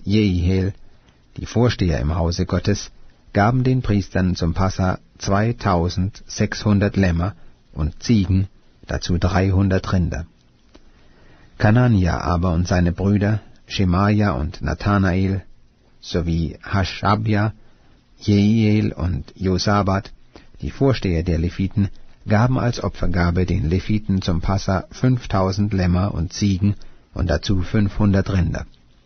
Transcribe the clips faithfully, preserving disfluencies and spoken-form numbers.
Jehiel, die Vorsteher im Hause Gottes, gaben den Priestern zum Passa zweitausendsechshundert Lämmer und Ziegen, dazu dreihundert Rinder. Kanania aber und seine Brüder, Schemaja und Nathanael, sowie Haschabja, Jehiel und Josabat, die Vorsteher der Leviten, gaben als Opfergabe den Leviten zum Passa fünftausend Lämmer und Ziegen und dazu fünfhundert Rinder.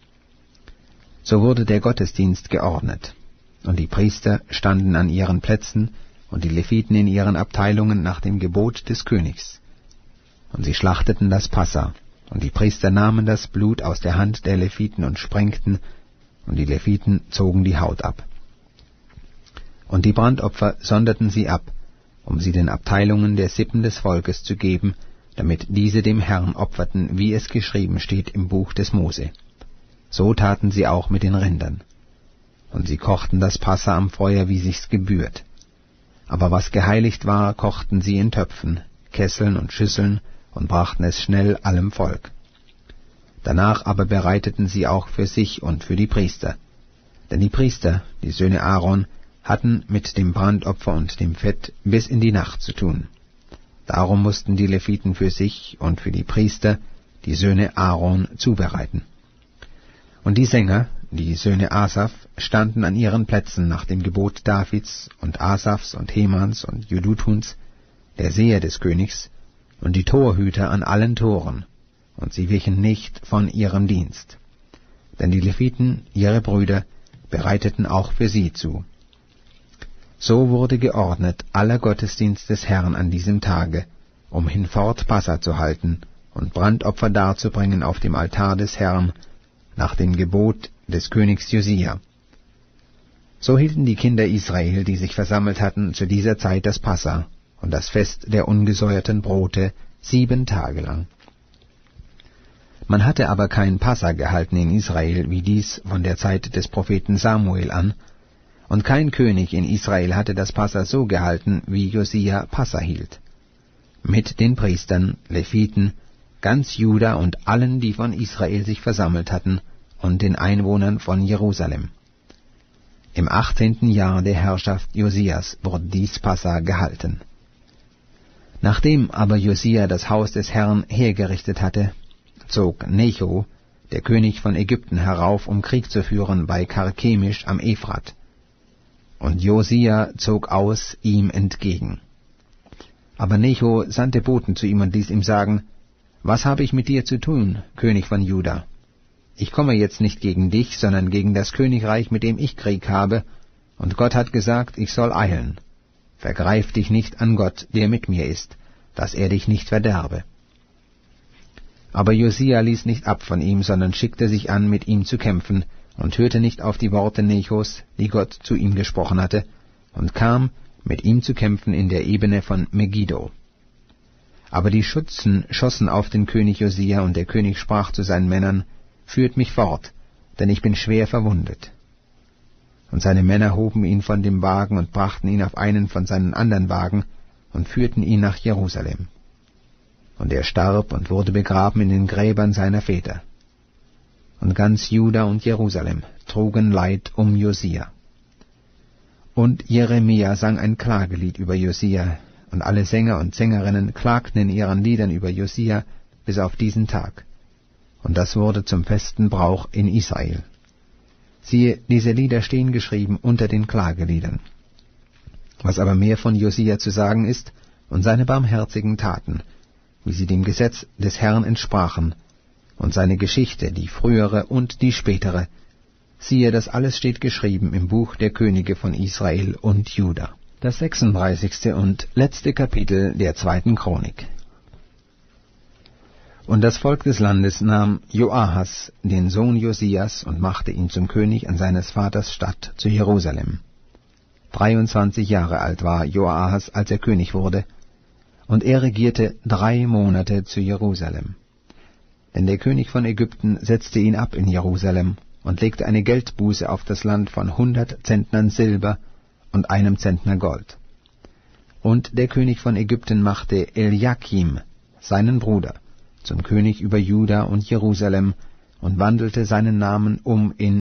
So wurde der Gottesdienst geordnet, und die Priester standen an ihren Plätzen und die Leviten in ihren Abteilungen nach dem Gebot des Königs. Und sie schlachteten das Passa, und die Priester nahmen das Blut aus der Hand der Leviten und sprengten, und die Leviten zogen die Haut ab. Und die Brandopfer sonderten sie ab, um sie den Abteilungen der Sippen des Volkes zu geben, damit diese dem Herrn opferten, wie es geschrieben steht im Buch des Mose. So taten sie auch mit den Rindern. Und sie kochten das Passa am Feuer, wie sich's gebührt. Aber was geheiligt war, kochten sie in Töpfen, Kesseln und Schüsseln und brachten es schnell allem Volk. Danach aber bereiteten sie auch für sich und für die Priester. Denn die Priester, die Söhne Aaron, hatten mit dem Brandopfer und dem Fett bis in die Nacht zu tun. Darum mussten die Leviten für sich und für die Priester, die Söhne Aaron, zubereiten. Und die Sänger, die Söhne Asaf, standen an ihren Plätzen nach dem Gebot Davids und Asafs und Hemans und Jedutuns, der Seher des Königs, und die Torhüter an allen Toren, und sie wichen nicht von ihrem Dienst. Denn die Leviten, ihre Brüder, bereiteten auch für sie zu. So wurde geordnet aller Gottesdienst des Herrn an diesem Tage, um hinfort Passa zu halten und Brandopfer darzubringen auf dem Altar des Herrn, nach dem Gebot des Königs Josia. So hielten die Kinder Israel, die sich versammelt hatten, zu dieser Zeit das Passa und das Fest der ungesäuerten Brote sieben Tage lang. Man hatte aber kein Passa gehalten in Israel, wie dies von der Zeit des Propheten Samuel an, und kein König in Israel hatte das Passa so gehalten, wie Josia Passa hielt. Mit den Priestern, Leviten, ganz Juda und allen, die von Israel sich versammelt hatten, und den Einwohnern von Jerusalem. Im achtzehnten Jahr der Herrschaft Josias wurde dies Passa gehalten. Nachdem aber Josia das Haus des Herrn hergerichtet hatte, zog Necho, der König von Ägypten, herauf, um Krieg zu führen bei Karkemisch am Ephrat. Und Josia zog aus ihm entgegen. Aber Necho sandte Boten zu ihm und ließ ihm sagen: Was habe ich mit dir zu tun, König von Juda? Ich komme jetzt nicht gegen dich, sondern gegen das Königreich, mit dem ich Krieg habe, und Gott hat gesagt, ich soll eilen. Vergreif dich nicht an Gott, der mit mir ist, dass er dich nicht verderbe. Aber Josia ließ nicht ab von ihm, sondern schickte sich an, mit ihm zu kämpfen, und hörte nicht auf die Worte Nechos, die Gott zu ihm gesprochen hatte, und kam, mit ihm zu kämpfen in der Ebene von Megiddo. Aber die Schützen schossen auf den König Josia, und der König sprach zu seinen Männern: Führt mich fort, denn ich bin schwer verwundet. Und seine Männer hoben ihn von dem Wagen und brachten ihn auf einen von seinen anderen Wagen und führten ihn nach Jerusalem. Und er starb und wurde begraben in den Gräbern seiner Väter. Und ganz Juda und Jerusalem trugen Leid um Josia. Und Jeremia sang ein Klagelied über Josia, und alle Sänger und Sängerinnen klagten in ihren Liedern über Josia bis auf diesen Tag. Und das wurde zum festen Brauch in Israel. Siehe, diese Lieder stehen geschrieben unter den Klageliedern. Was aber mehr von Josia zu sagen ist, und seine barmherzigen Taten, wie sie dem Gesetz des Herrn entsprachen, und seine Geschichte, die frühere und die spätere, siehe, das alles steht geschrieben im Buch der Könige von Israel und Juda. Das sechsunddreißigste und letzte Kapitel der zweiten Chronik. Und das Volk des Landes nahm Joahas, den Sohn Josias, und machte ihn zum König an seines Vaters Stadt zu Jerusalem. Dreiundzwanzig Jahre alt war Joahas, als er König wurde, und er regierte drei Monate zu Jerusalem. Denn der König von Ägypten setzte ihn ab in Jerusalem und legte eine Geldbuße auf das Land von hundert Zentnern Silber und einem Zentner Gold. Und der König von Ägypten machte Eliakim, seinen Bruder, zum König über Juda und Jerusalem und wandelte seinen Namen um in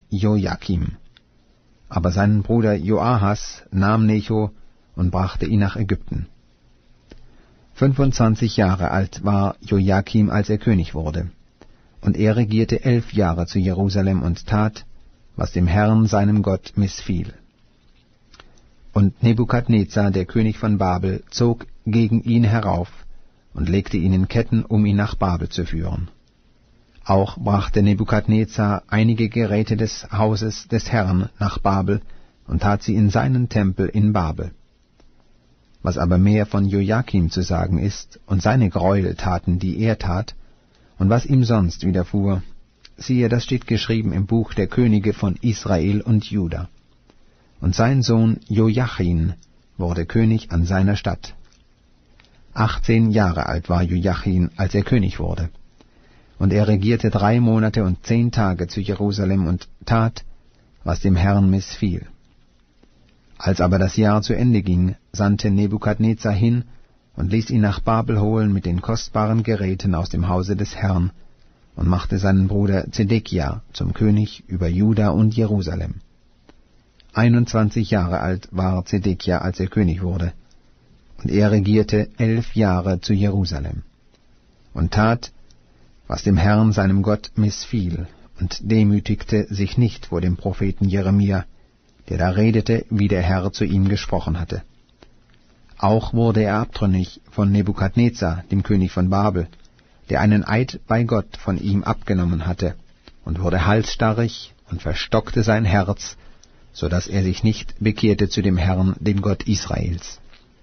Joachim. Aber sein Bruder Joahas nahm Necho und brachte ihn nach Ägypten. Fünfundzwanzig Jahre alt war Joachim, als er König wurde, und er regierte elf Jahre zu Jerusalem und tat, was dem Herrn, seinem Gott, missfiel. Und Nebukadnezar, der König von Babel, zog gegen ihn herauf und legte ihn in Ketten, um ihn nach Babel zu führen. Auch brachte Nebukadnezar einige Geräte des Hauses des Herrn nach Babel und tat sie in seinen Tempel in Babel. Was aber mehr von Joachim zu sagen ist und seine Gräueltaten, die er tat, und was ihm sonst widerfuhr, siehe, das steht geschrieben im Buch der Könige von Israel und Juda. Und sein Sohn Joachim wurde König an seiner Stadt. Achtzehn Jahre alt war Joachim, als er König wurde. Und er regierte drei Monate und zehn Tage zu Jerusalem und tat, was dem Herrn missfiel. Als aber das Jahr zu Ende ging, sandte Nebukadnezar hin und ließ ihn nach Babel holen mit den kostbaren Geräten aus dem Hause des Herrn und machte seinen Bruder Zedekia zum König über Juda und Jerusalem. Einundzwanzig Jahre alt war Zedekia, als er König wurde, und er regierte elf Jahre zu Jerusalem und tat, was dem Herrn, seinem Gott, missfiel, und demütigte sich nicht vor dem Propheten Jeremia, der da redete, wie der Herr zu ihm gesprochen hatte. Auch wurde er abtrünnig von Nebukadnezar, dem König von Babel, der einen Eid bei Gott von ihm abgenommen hatte, und wurde halsstarrig und verstockte sein Herz, so dass er sich nicht bekehrte zu dem Herrn, dem Gott Israels.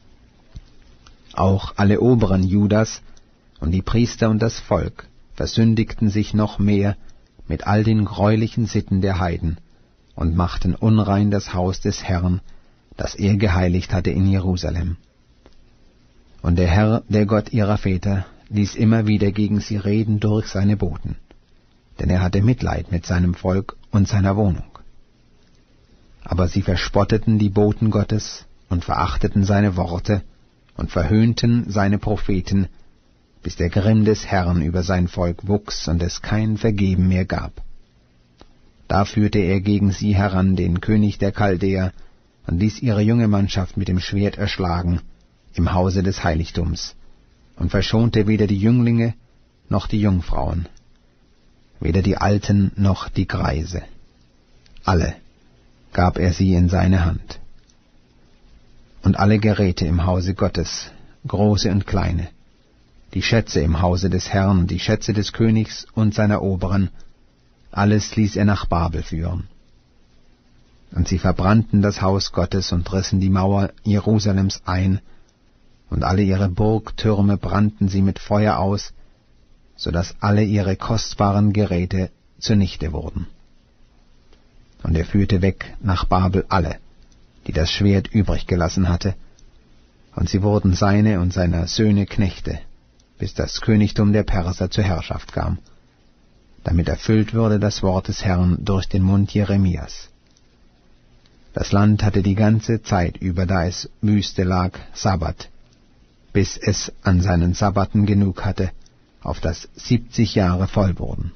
Auch alle Oberen Judas und die Priester und das Volk versündigten sich noch mehr mit all den greulichen Sitten der Heiden und machten unrein das Haus des Herrn, das er geheiligt hatte in Jerusalem. Und der Herr, der Gott ihrer Väter, ließ immer wieder gegen sie reden durch seine Boten, denn er hatte Mitleid mit seinem Volk und seiner Wohnung. Aber sie verspotteten die Boten Gottes und verachteten seine Worte und verhöhnten seine Propheten, bis der Grimm des Herrn über sein Volk wuchs und es kein Vergeben mehr gab. Da führte er gegen sie heran den König der Chaldäer und ließ ihre junge Mannschaft mit dem Schwert erschlagen im Hause des Heiligtums und verschonte weder die Jünglinge noch die Jungfrauen, weder die Alten noch die Greise. Alle gab er sie in seine Hand. Und alle Geräte im Hause Gottes, große und kleine, die Schätze im Hause des Herrn, die Schätze des Königs und seiner Oberen, alles ließ er nach Babel führen. Und sie verbrannten das Haus Gottes und rissen die Mauer Jerusalems ein, und alle ihre Burgtürme brannten sie mit Feuer aus, so dass alle ihre kostbaren Geräte zunichte wurden. Und er führte weg nach Babel alle, die das Schwert übrig gelassen hatte, und sie wurden seine und seiner Söhne Knechte, bis das Königtum der Perser zur Herrschaft kam, damit erfüllt würde das Wort des Herrn durch den Mund Jeremias. Das Land hatte die ganze Zeit über, da es Wüste lag, Sabbat, bis es an seinen Sabbaten genug hatte, auf das siebzig Jahre voll wurden.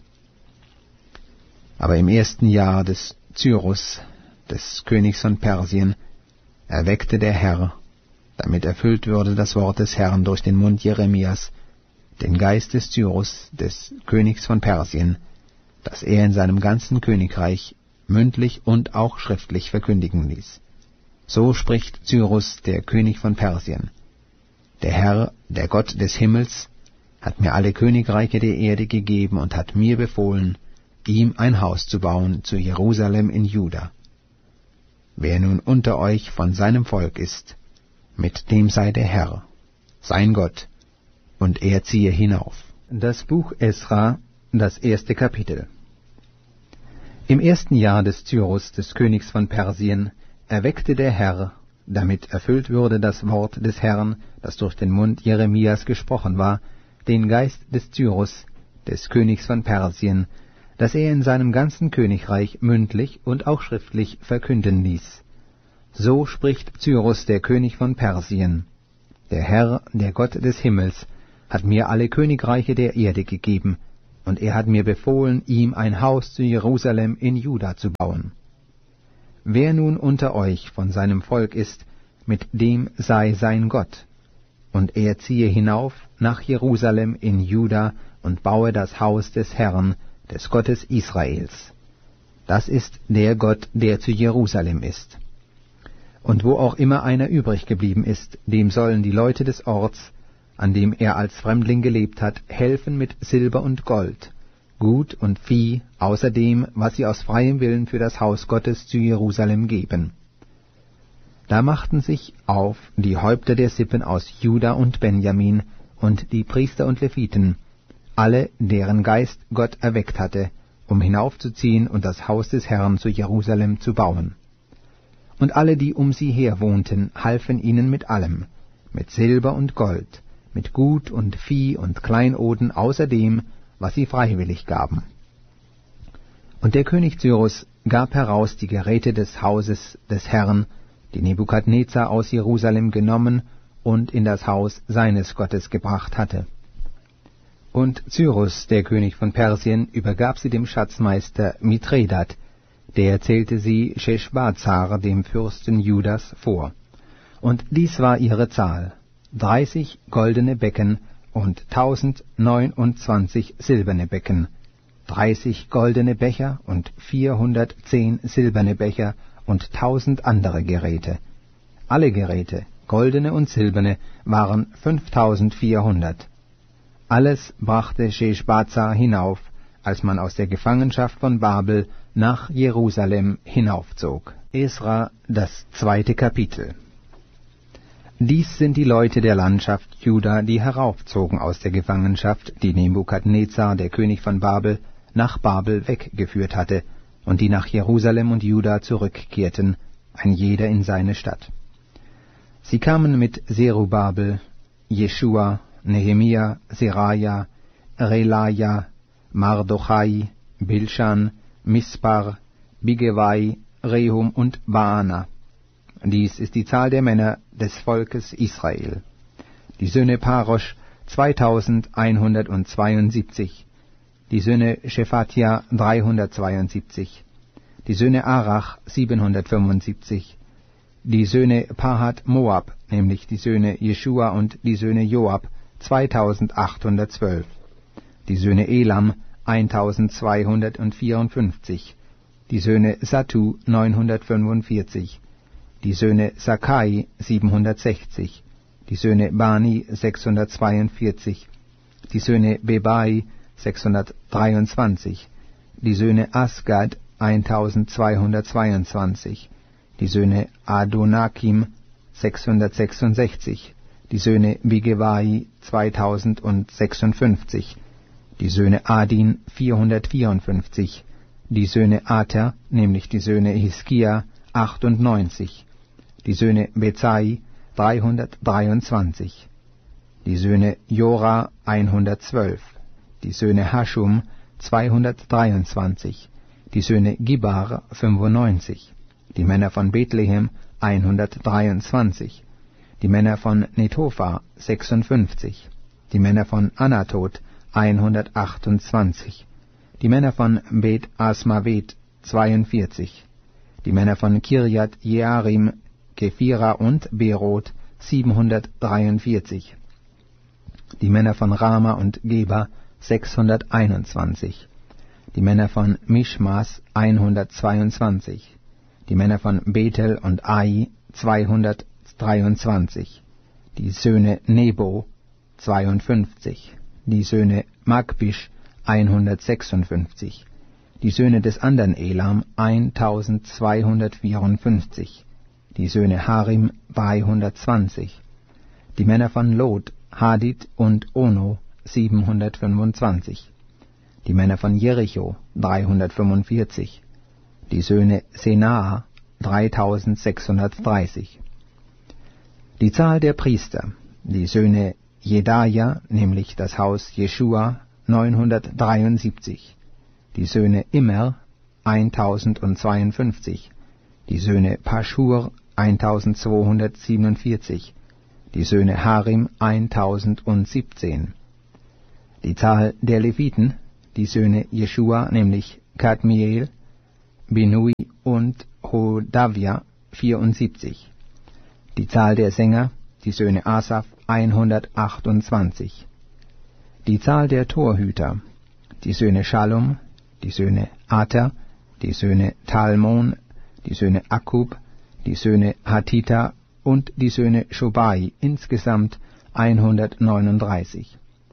Aber im ersten Jahr des Cyrus, des Königs von Persien, erweckte der Herr, damit erfüllt würde das Wort des Herrn durch den Mund Jeremias, den Geist des Cyrus, des Königs von Persien, dass er in seinem ganzen Königreich mündlich und auch schriftlich verkündigen ließ. So spricht Cyrus, der König von Persien: Der Herr, der Gott des Himmels, hat mir alle Königreiche der Erde gegeben und hat mir befohlen, ihm ein Haus zu bauen zu Jerusalem in Juda. Wer nun unter euch von seinem Volk ist, mit dem sei der Herr, sein Gott, und er ziehe hinauf. Das Buch Esra, das erste Kapitel. Im ersten Jahr des Cyrus, des Königs von Persien, erweckte der Herr, damit erfüllt würde das Wort des Herrn, das durch den Mund Jeremias gesprochen war, den Geist des Cyrus, des Königs von Persien, dass er in seinem ganzen Königreich mündlich und auch schriftlich verkünden ließ. So spricht Cyrus, der König von Persien: Der Herr, der Gott des Himmels, hat mir alle Königreiche der Erde gegeben, und er hat mir befohlen, ihm ein Haus zu Jerusalem in Juda zu bauen. Wer nun unter euch von seinem Volk ist, mit dem sei sein Gott, und er ziehe hinauf nach Jerusalem in Juda und baue das Haus des Herrn, des Gottes Israels. Das ist der Gott, der zu Jerusalem ist. Und wo auch immer einer übrig geblieben ist, dem sollen die Leute des Orts, an dem er als Fremdling gelebt hat, helfen mit Silber und Gold, Gut und Vieh, außer dem, was sie aus freiem Willen für das Haus Gottes zu Jerusalem geben. Da machten sich auf die Häupter der Sippen aus Juda und Benjamin und die Priester und Leviten, alle, deren Geist Gott erweckt hatte, um hinaufzuziehen und das Haus des Herrn zu Jerusalem zu bauen. Und alle, die um sie her wohnten, halfen ihnen mit allem, mit Silber und Gold, mit Gut und Vieh und Kleinoden, außer dem, was sie freiwillig gaben. Und der König Cyrus gab heraus die Geräte des Hauses des Herrn, die Nebukadnezar aus Jerusalem genommen und in das Haus seines Gottes gebracht hatte. Und Cyrus, der König von Persien, übergab sie dem Schatzmeister Mithredat, der zählte sie Scheschbazzar, dem Fürsten Judas, vor. Und dies war ihre Zahl, dreißig goldene Becken und tausendneunundzwanzig silberne Becken, dreißig goldene Becher und vierhundertzehn silberne Becher und tausend andere Geräte. Alle Geräte, goldene und silberne, waren fünftausendvierhundert. Alles brachte Scheschbazzar hinauf, als man aus der Gefangenschaft von Babel nach Jerusalem hinaufzog. Esra, das zweite Kapitel. Dies sind die Leute der Landschaft Juda, die heraufzogen aus der Gefangenschaft, die Nebukadnezar, der König von Babel, nach Babel weggeführt hatte, und die nach Jerusalem und Juda zurückkehrten, ein jeder in seine Stadt. Sie kamen mit Zerubabel, Jeschua, Nehemia, Seraja, Relaja, Mardochai, Bilschan, Mispar, Bigewai, Rehum und Baana. Dies ist die Zahl der Männer des Volkes Israel. Die Söhne Parosch zweitausendeinhundertzweiundsiebzig, die Söhne Schephatia dreihundertzweiundsiebzig, die Söhne Arach siebenhundertfünfundsiebzig, die Söhne Pahat Moab, nämlich die Söhne Jeschua und die Söhne Joab, zweitausendachthundertzwölf, die Söhne Elam eintausendzweihundertvierundfünfzig, die Söhne Sattu neunhundertfünfundvierzig, die Söhne Sakai siebenhundertsechzig, die Söhne Bani sechshundertzweiundvierzig, die Söhne Bebai sechshundertdreiundzwanzig, die Söhne Asgad eintausendzweihundertzweiundzwanzig, die Söhne Adonakim sechshundertsechsundsechzig, die Söhne Bigewai zweitausendsechsundfünfzig, die Söhne Adin vierhundertvierundfünfzig, die Söhne Ater, nämlich die Söhne Hiskia achtundneunzig, die Söhne Bezai dreihundertdreiundzwanzig, die Söhne Jora hundertzwölf, die Söhne Haschum zweihundertdreiundzwanzig, die Söhne Gibar fünfundneunzig, die Männer von Bethlehem hundertdreiundzwanzig, die Männer von Netopha sechsundfünfzig, die Männer von Anatot hundertachtundzwanzig, die Männer von Bet Asmavet zweiundvierzig, die Männer von Kirjat Jearim, Kephira und Beroth siebenhundertdreiundvierzig, die Männer von Rama und Geba sechshunderteinundzwanzig, die Männer von Mischmas hundertzweiundzwanzig, die Männer von Bethel und Ai zweihundertdreiundzwanzig, die Söhne Nebo zweiundfünfzig, die Söhne Magbisch hundertsechsundfünfzig, die Söhne des andern Elam eintausendzweihundertvierundfünfzig, die Söhne Harim dreihundertzwanzig, die Männer von Lot, Hadid und Ono siebenhundertfünfundzwanzig, die Männer von Jericho dreihundertfünfundvierzig, die Söhne Senaa dreitausendsechshundertdreißig. Die Zahl der Priester, die Söhne Jedaja, nämlich das Haus Jeschua neunhundertdreiundsiebzig, die Söhne Immer eintausendzweiundfünfzig, die Söhne Paschur eintausendzweihundertsiebenundvierzig, die Söhne Harim eintausendsiebzehn. Die Zahl der Leviten, die Söhne Jeschua, nämlich Kadmiel, Binui und Hodavia, vierundsiebzig. Die Zahl der Sänger, die Söhne Asaf, hundertachtundzwanzig. Die Zahl der Torhüter, die Söhne Schallum, die Söhne Ater, die Söhne Talmon, die Söhne Akkub, die Söhne Hatita und die Söhne Shobai, insgesamt hundertneununddreißig.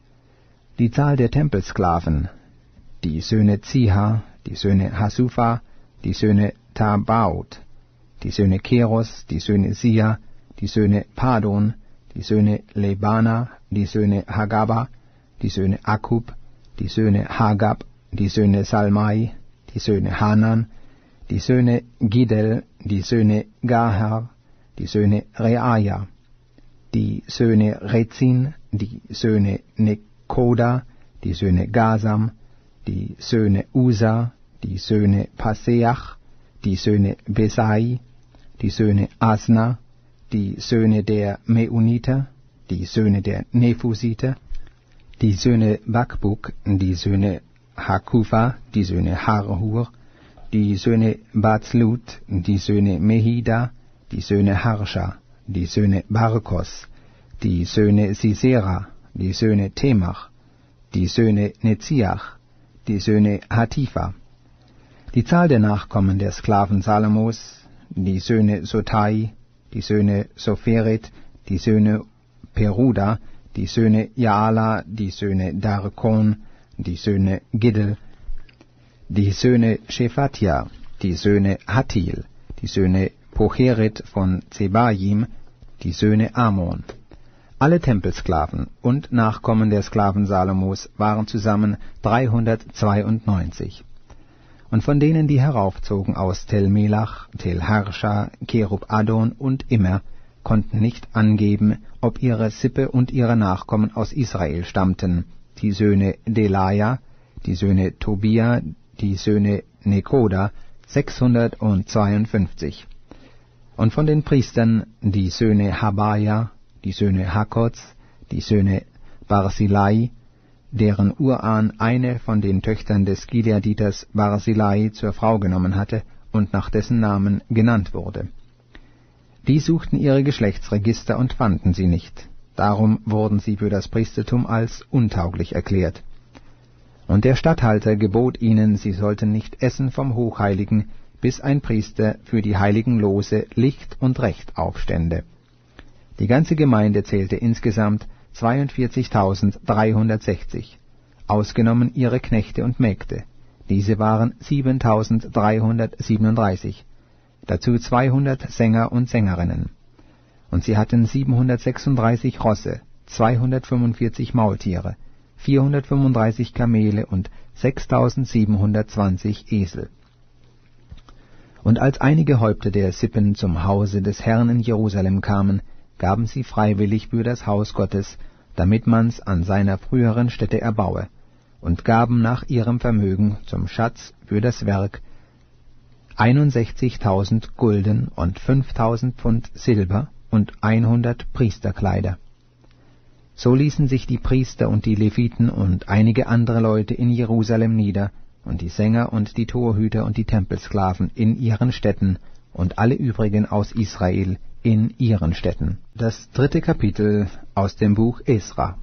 Die Zahl der Tempelsklaven, die Söhne Ziha, die Söhne Hasufa, die Söhne Tabaot, die Söhne Keros, die Söhne Sia, die Söhne Padon, die Söhne Lebana, die Söhne Hagaba, die Söhne Akkub, die Söhne Hagab, die Söhne Salmai, die Söhne Hanan, die Söhne Gidel, die Söhne Gahar, die Söhne Reaja, die Söhne Rezin, die Söhne Nekoda, die Söhne Gasam, die Söhne Usa, die Söhne Paseach, die Söhne Besai, die Söhne Asna, die Söhne der Meuniter, die Söhne der Nephusiter, die Söhne Bakbuk, die Söhne Hakufa, die Söhne Harhur, die Söhne Bazlut, die Söhne Mehida, die Söhne Harsha, die Söhne Barkos, die Söhne Sisera, die Söhne Temach, die Söhne Netziach, die Söhne Hatifa. Die Zahl der Nachkommen der Sklaven Salomos, die Söhne Sotai, die Söhne Sopheret, die Söhne Peruda, die Söhne Jaala, die Söhne Darkon, die Söhne Giddel, die Söhne Shephatia, die Söhne Hattil, die Söhne Pocheret von Zebaim, die Söhne Amon. Alle Tempelsklaven und Nachkommen der Sklaven Salomos waren zusammen dreihundertzweiundneunzig. Und von denen, die heraufzogen aus Tel Melach, Tel Harsha, Kerub Adon und Immer, konnten nicht angeben, ob ihre Sippe und ihre Nachkommen aus Israel stammten, die Söhne Delaja, die Söhne Tobia, die Söhne Nekoda, sechshundertzweiundfünfzig. Und von den Priestern die Söhne Habaja, die Söhne Hakoz, die Söhne Barzillai, deren Urahn eine von den Töchtern des Gileaditers Barzillai zur Frau genommen hatte und nach dessen Namen genannt wurde. Die suchten ihre Geschlechtsregister und fanden sie nicht. Darum wurden sie für das Priestertum als untauglich erklärt. Und der Statthalter gebot ihnen, sie sollten nicht essen vom Hochheiligen, bis ein Priester für die heiligen Lose Licht und Recht aufstände. Die ganze Gemeinde zählte insgesamt zweiundvierzigtausenddreihundertsechzig, ausgenommen ihre Knechte und Mägde. Diese waren siebentausenddreihundertsiebenunddreißig, dazu zweihundert Sänger und Sängerinnen. Und sie hatten siebenhundertsechsunddreißig Rosse, zweihundertfünfundvierzig Maultiere, vierhundertfünfunddreißig Kamele und sechstausendsiebenhundertzwanzig Esel. Und als einige Häupter der Sippen zum Hause des Herrn in Jerusalem kamen, gaben sie freiwillig für das Haus Gottes, damit man's an seiner früheren Stätte erbaue, und gaben nach ihrem Vermögen zum Schatz für das Werk einundsechzigtausend Gulden und fünftausend Pfund Silber und hundert Priesterkleider. So ließen sich die Priester und die Leviten und einige andere Leute in Jerusalem nieder, und die Sänger und die Torhüter und die Tempelsklaven in ihren Städten, und alle übrigen aus Israel in ihren Städten. Das dritte Kapitel aus dem Buch Esra.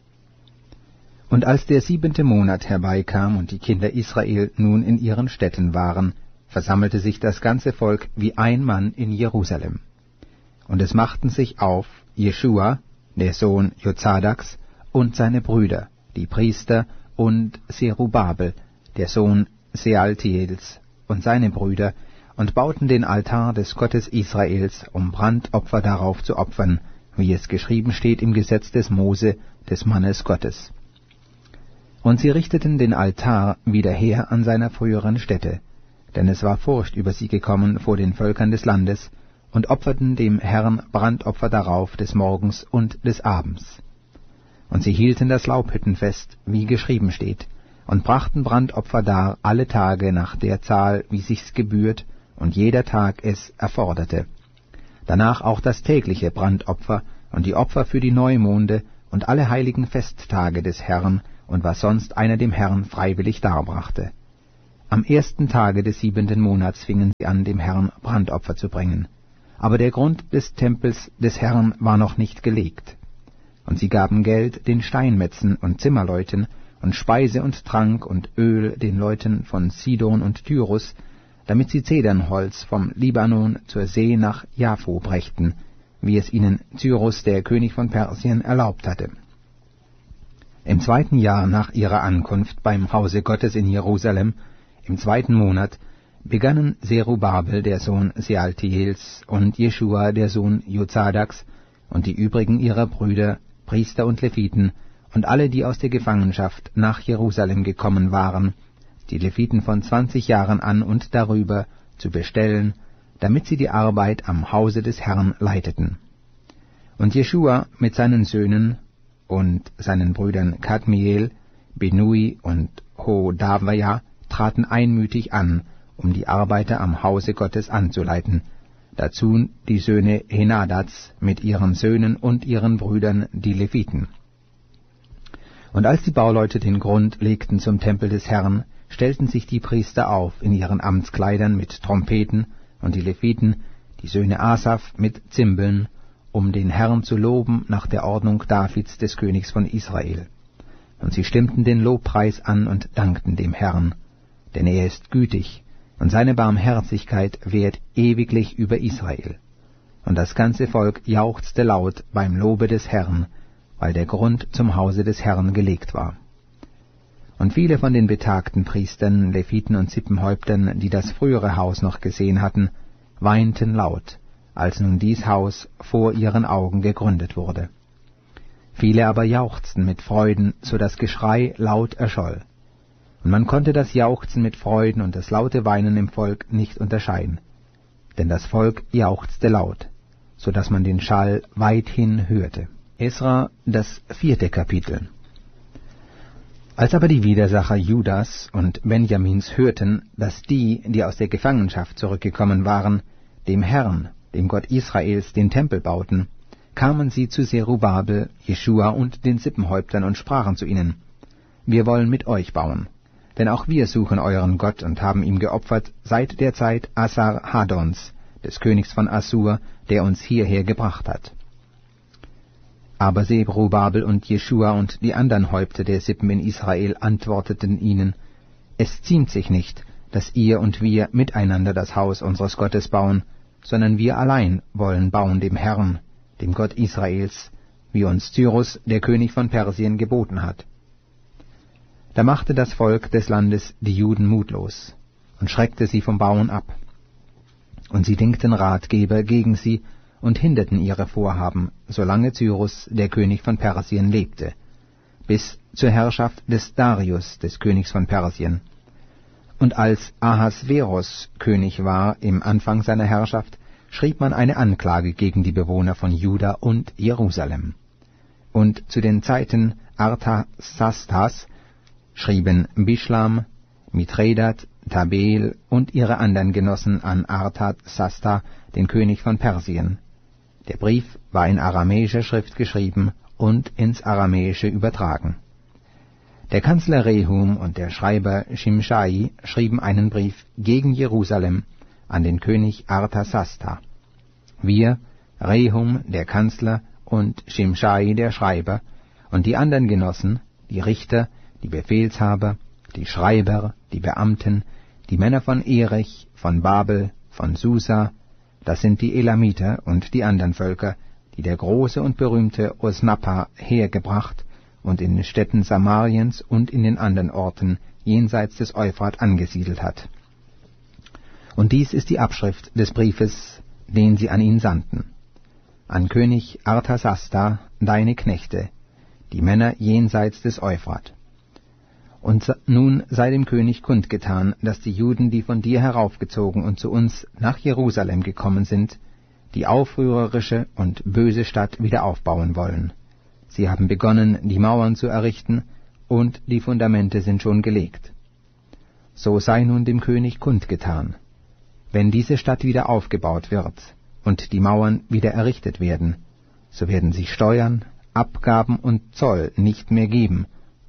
Und als der siebente Monat herbeikam und die Kinder Israel nun in ihren Städten waren, versammelte sich das ganze Volk wie ein Mann in Jerusalem. Und es machten sich auf Jeschua, der Sohn Jozadaks, und seine Brüder, die Priester, und Zerubabel, der Sohn Sealtiels, und seine Brüder, und bauten den Altar des Gottes Israels, um Brandopfer darauf zu opfern, wie es geschrieben steht im Gesetz des Mose, des Mannes Gottes. Und sie richteten den Altar wieder her an seiner früheren Stätte, denn es war Furcht über sie gekommen vor den Völkern des Landes, und opferten dem Herrn Brandopfer darauf des Morgens und des Abends. Und sie hielten das Laubhüttenfest, wie geschrieben steht, und brachten Brandopfer dar alle Tage nach der Zahl, wie sich's gebührt, und jeder Tag es erforderte. Danach auch das tägliche Brandopfer und die Opfer für die Neumonde und alle heiligen Festtage des Herrn und was sonst einer dem Herrn freiwillig darbrachte. Am ersten Tage des siebenten Monats fingen sie an, dem Herrn Brandopfer zu bringen. Aber der Grund des Tempels des Herrn war noch nicht gelegt. Und sie gaben Geld den Steinmetzen und Zimmerleuten und Speise und Trank und Öl den Leuten von Sidon und Tyrus, damit sie Zedernholz vom Libanon zur See nach Jaffo brächten, wie es ihnen Cyrus, der König von Persien, erlaubt hatte. Im zweiten Jahr nach ihrer Ankunft beim Hause Gottes in Jerusalem, im zweiten Monat, begannen Zerubabel, der Sohn Sealtiels, und Jeschua, der Sohn Jozadaks, und die übrigen ihrer Brüder, Priester und Leviten, und alle, die aus der Gefangenschaft nach Jerusalem gekommen waren, die Leviten von zwanzig Jahren an und darüber, zu bestellen, damit sie die Arbeit am Hause des Herrn leiteten. Und Jeschua mit seinen Söhnen und seinen Brüdern Kadmiel, Benui und Hodavia traten einmütig an, um die Arbeiter am Hause Gottes anzuleiten, dazu die Söhne Henadads mit ihren Söhnen und ihren Brüdern, die Leviten. Und als die Bauleute den Grund legten zum Tempel des Herrn, stellten sich die Priester auf in ihren Amtskleidern mit Trompeten, und die Leviten, die Söhne Asaf, mit Zimbeln, um den Herrn zu loben nach der Ordnung Davids des Königs von Israel. Und sie stimmten den Lobpreis an und dankten dem Herrn, denn er ist gütig, und seine Barmherzigkeit währt ewiglich über Israel. Und das ganze Volk jauchzte laut beim Lobe des Herrn, weil der Grund zum Hause des Herrn gelegt war. Und viele von den betagten Priestern, Leviten und Sippenhäuptern, die das frühere Haus noch gesehen hatten, weinten laut, als nun dies Haus vor ihren Augen gegründet wurde. Viele aber jauchzten mit Freuden, so das Geschrei laut erscholl. Und man konnte das Jauchzen mit Freuden und das laute Weinen im Volk nicht unterscheiden. Denn das Volk jauchzte laut, so dass man den Schall weithin hörte. Esra, das vierte Kapitel. Als aber die Widersacher Judas und Benjamins hörten, dass die, die aus der Gefangenschaft zurückgekommen waren, dem Herrn, dem Gott Israels, den Tempel bauten, kamen sie zu Zerubabel, Jeschua und den Sippenhäuptern und sprachen zu ihnen: Wir wollen mit euch bauen, denn auch wir suchen euren Gott und haben ihm geopfert seit der Zeit Assar-Hadons, des Königs von Assur, der uns hierher gebracht hat. Aber Zerubabel und Jeschua und die anderen Häupter der Sippen in Israel antworteten ihnen: Es ziemt sich nicht, dass ihr und wir miteinander das Haus unseres Gottes bauen, sondern wir allein wollen bauen dem Herrn, dem Gott Israels, wie uns Cyrus, der König von Persien, geboten hat. Da machte das Volk des Landes die Juden mutlos und schreckte sie vom Bauen ab. Und sie dingten Ratgeber gegen sie und hinderten ihre Vorhaben, solange Cyrus, der König von Persien, lebte, bis zur Herrschaft des Darius, des Königs von Persien. Und als Ahasveros König war im Anfang seiner Herrschaft, schrieb man eine Anklage gegen die Bewohner von Juda und Jerusalem. Und zu den Zeiten Arthasastas schrieben Bischlam, Mithredat, Tabel und ihre anderen Genossen an Arthasasta, den König von Persien. Der Brief war in aramäischer Schrift geschrieben und ins Aramäische übertragen. Der Kanzler Rehum und der Schreiber Shimshai schrieben einen Brief gegen Jerusalem an den König Arthasasta. Wir, Rehum, der Kanzler, und Shimshai, der Schreiber, und die anderen Genossen, die Richter, die Befehlshaber, die Schreiber, die Beamten, die Männer von Erech, von Babel, von Susa, das sind die Elamiter und die anderen Völker, die der große und berühmte Osnappa hergebracht und in den Städten Samariens und in den anderen Orten jenseits des Euphrat angesiedelt hat. Und dies ist die Abschrift des Briefes, den sie an ihn sandten. An König Arthasasta, deine Knechte, die Männer jenseits des Euphrat. Und nun sei dem König kundgetan, dass die Juden, die von dir heraufgezogen und zu uns nach Jerusalem gekommen sind, die aufrührerische und böse Stadt wieder aufbauen wollen. Sie haben begonnen, die Mauern zu errichten, und die Fundamente sind schon gelegt. So sei nun dem König kundgetan: Wenn diese Stadt wieder aufgebaut wird und die Mauern wieder errichtet werden, so werden sie Steuern, Abgaben und Zoll nicht mehr geben,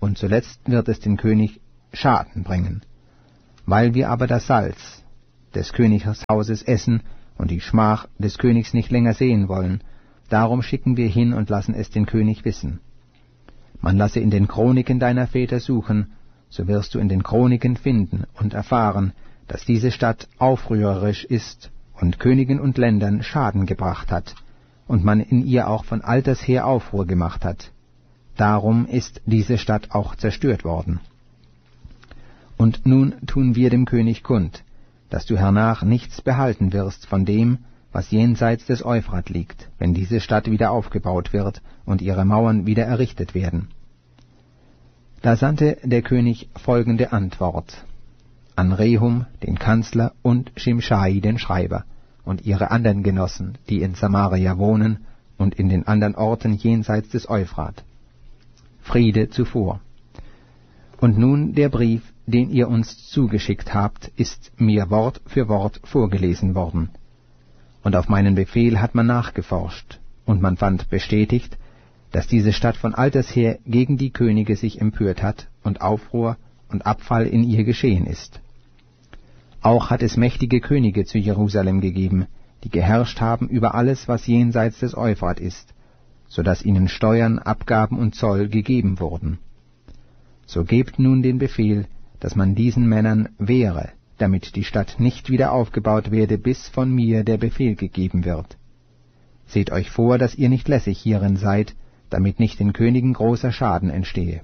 und zuletzt wird es den König Schaden bringen. Weil wir aber das Salz des Königshauses essen und die Schmach des Königs nicht länger sehen wollen, darum schicken wir hin und lassen es den König wissen. Man lasse in den Chroniken deiner Väter suchen, so wirst du in den Chroniken finden und erfahren, dass diese Stadt aufrührerisch ist und Königen und Ländern Schaden gebracht hat, und man in ihr auch von alters her Aufruhr gemacht hat. Darum ist diese Stadt auch zerstört worden. Und nun tun wir dem König kund, dass du hernach nichts behalten wirst von dem, was jenseits des Euphrat liegt, wenn diese Stadt wieder aufgebaut wird und ihre Mauern wieder errichtet werden. Da sandte der König folgende Antwort an Rehum, den Kanzler, und Schimschai, den Schreiber, und ihre anderen Genossen, die in Samaria wohnen und in den anderen Orten jenseits des Euphrat. Friede zuvor. Und nun der Brief, den ihr uns zugeschickt habt, ist mir Wort für Wort vorgelesen worden. Und auf meinen Befehl hat man nachgeforscht, und man fand bestätigt, dass diese Stadt von alters her gegen die Könige sich empört hat und Aufruhr und Abfall in ihr geschehen ist. Auch hat es mächtige Könige zu Jerusalem gegeben, die geherrscht haben über alles, was jenseits des Euphrat ist, so dass ihnen Steuern, Abgaben und Zoll gegeben wurden. So gebt nun den Befehl, dass man diesen Männern wehre, damit die Stadt nicht wieder aufgebaut werde, bis von mir der Befehl gegeben wird. Seht euch vor, dass ihr nicht lässig hierin seid, damit nicht den Königen großer Schaden entstehe.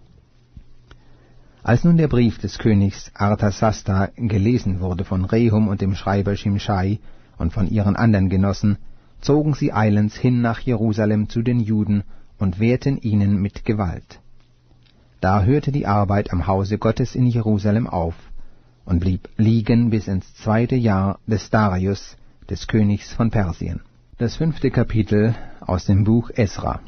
Als nun der Brief des Königs Arthasasta gelesen wurde von Rehum und dem Schreiber Schimschai und von ihren anderen Genossen, zogen sie eilends hin nach Jerusalem zu den Juden und wehrten ihnen mit Gewalt. Da hörte die Arbeit am Hause Gottes in Jerusalem auf und blieb liegen bis ins zweite Jahr des Darius, des Königs von Persien. Das fünfte Kapitel aus dem Buch Esra.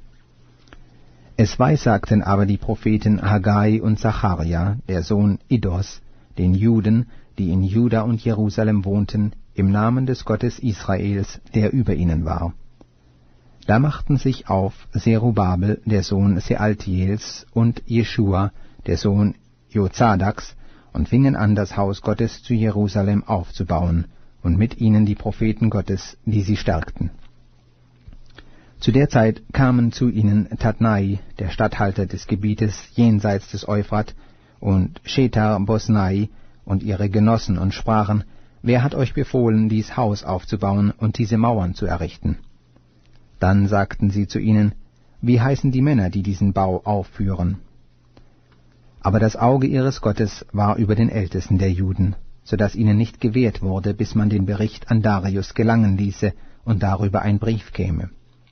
Es weissagten aber die Propheten Haggai und Zacharia, der Sohn Iddos, den Juden, die in Juda und Jerusalem wohnten, im Namen des Gottes Israels, der über ihnen war. Da machten sich auf Zerubabel, der Sohn Sealtiels, und Jeschua, der Sohn Jozadaks, und fingen an, das Haus Gottes zu Jerusalem aufzubauen, und mit ihnen die Propheten Gottes, die sie stärkten. Zu der Zeit kamen zu ihnen Tatnai, der Statthalter des Gebietes jenseits des Euphrat, und Shetar Bosnai und ihre Genossen und sprachen, wer hat euch befohlen, dies Haus aufzubauen und diese Mauern zu errichten? Dann sagten sie zu ihnen, wie heißen die Männer, die diesen Bau aufführen? Aber das Auge ihres Gottes war über den Ältesten der Juden, so dass ihnen nicht gewährt wurde, bis man den Bericht an Darius gelangen ließe und darüber ein Brief käme.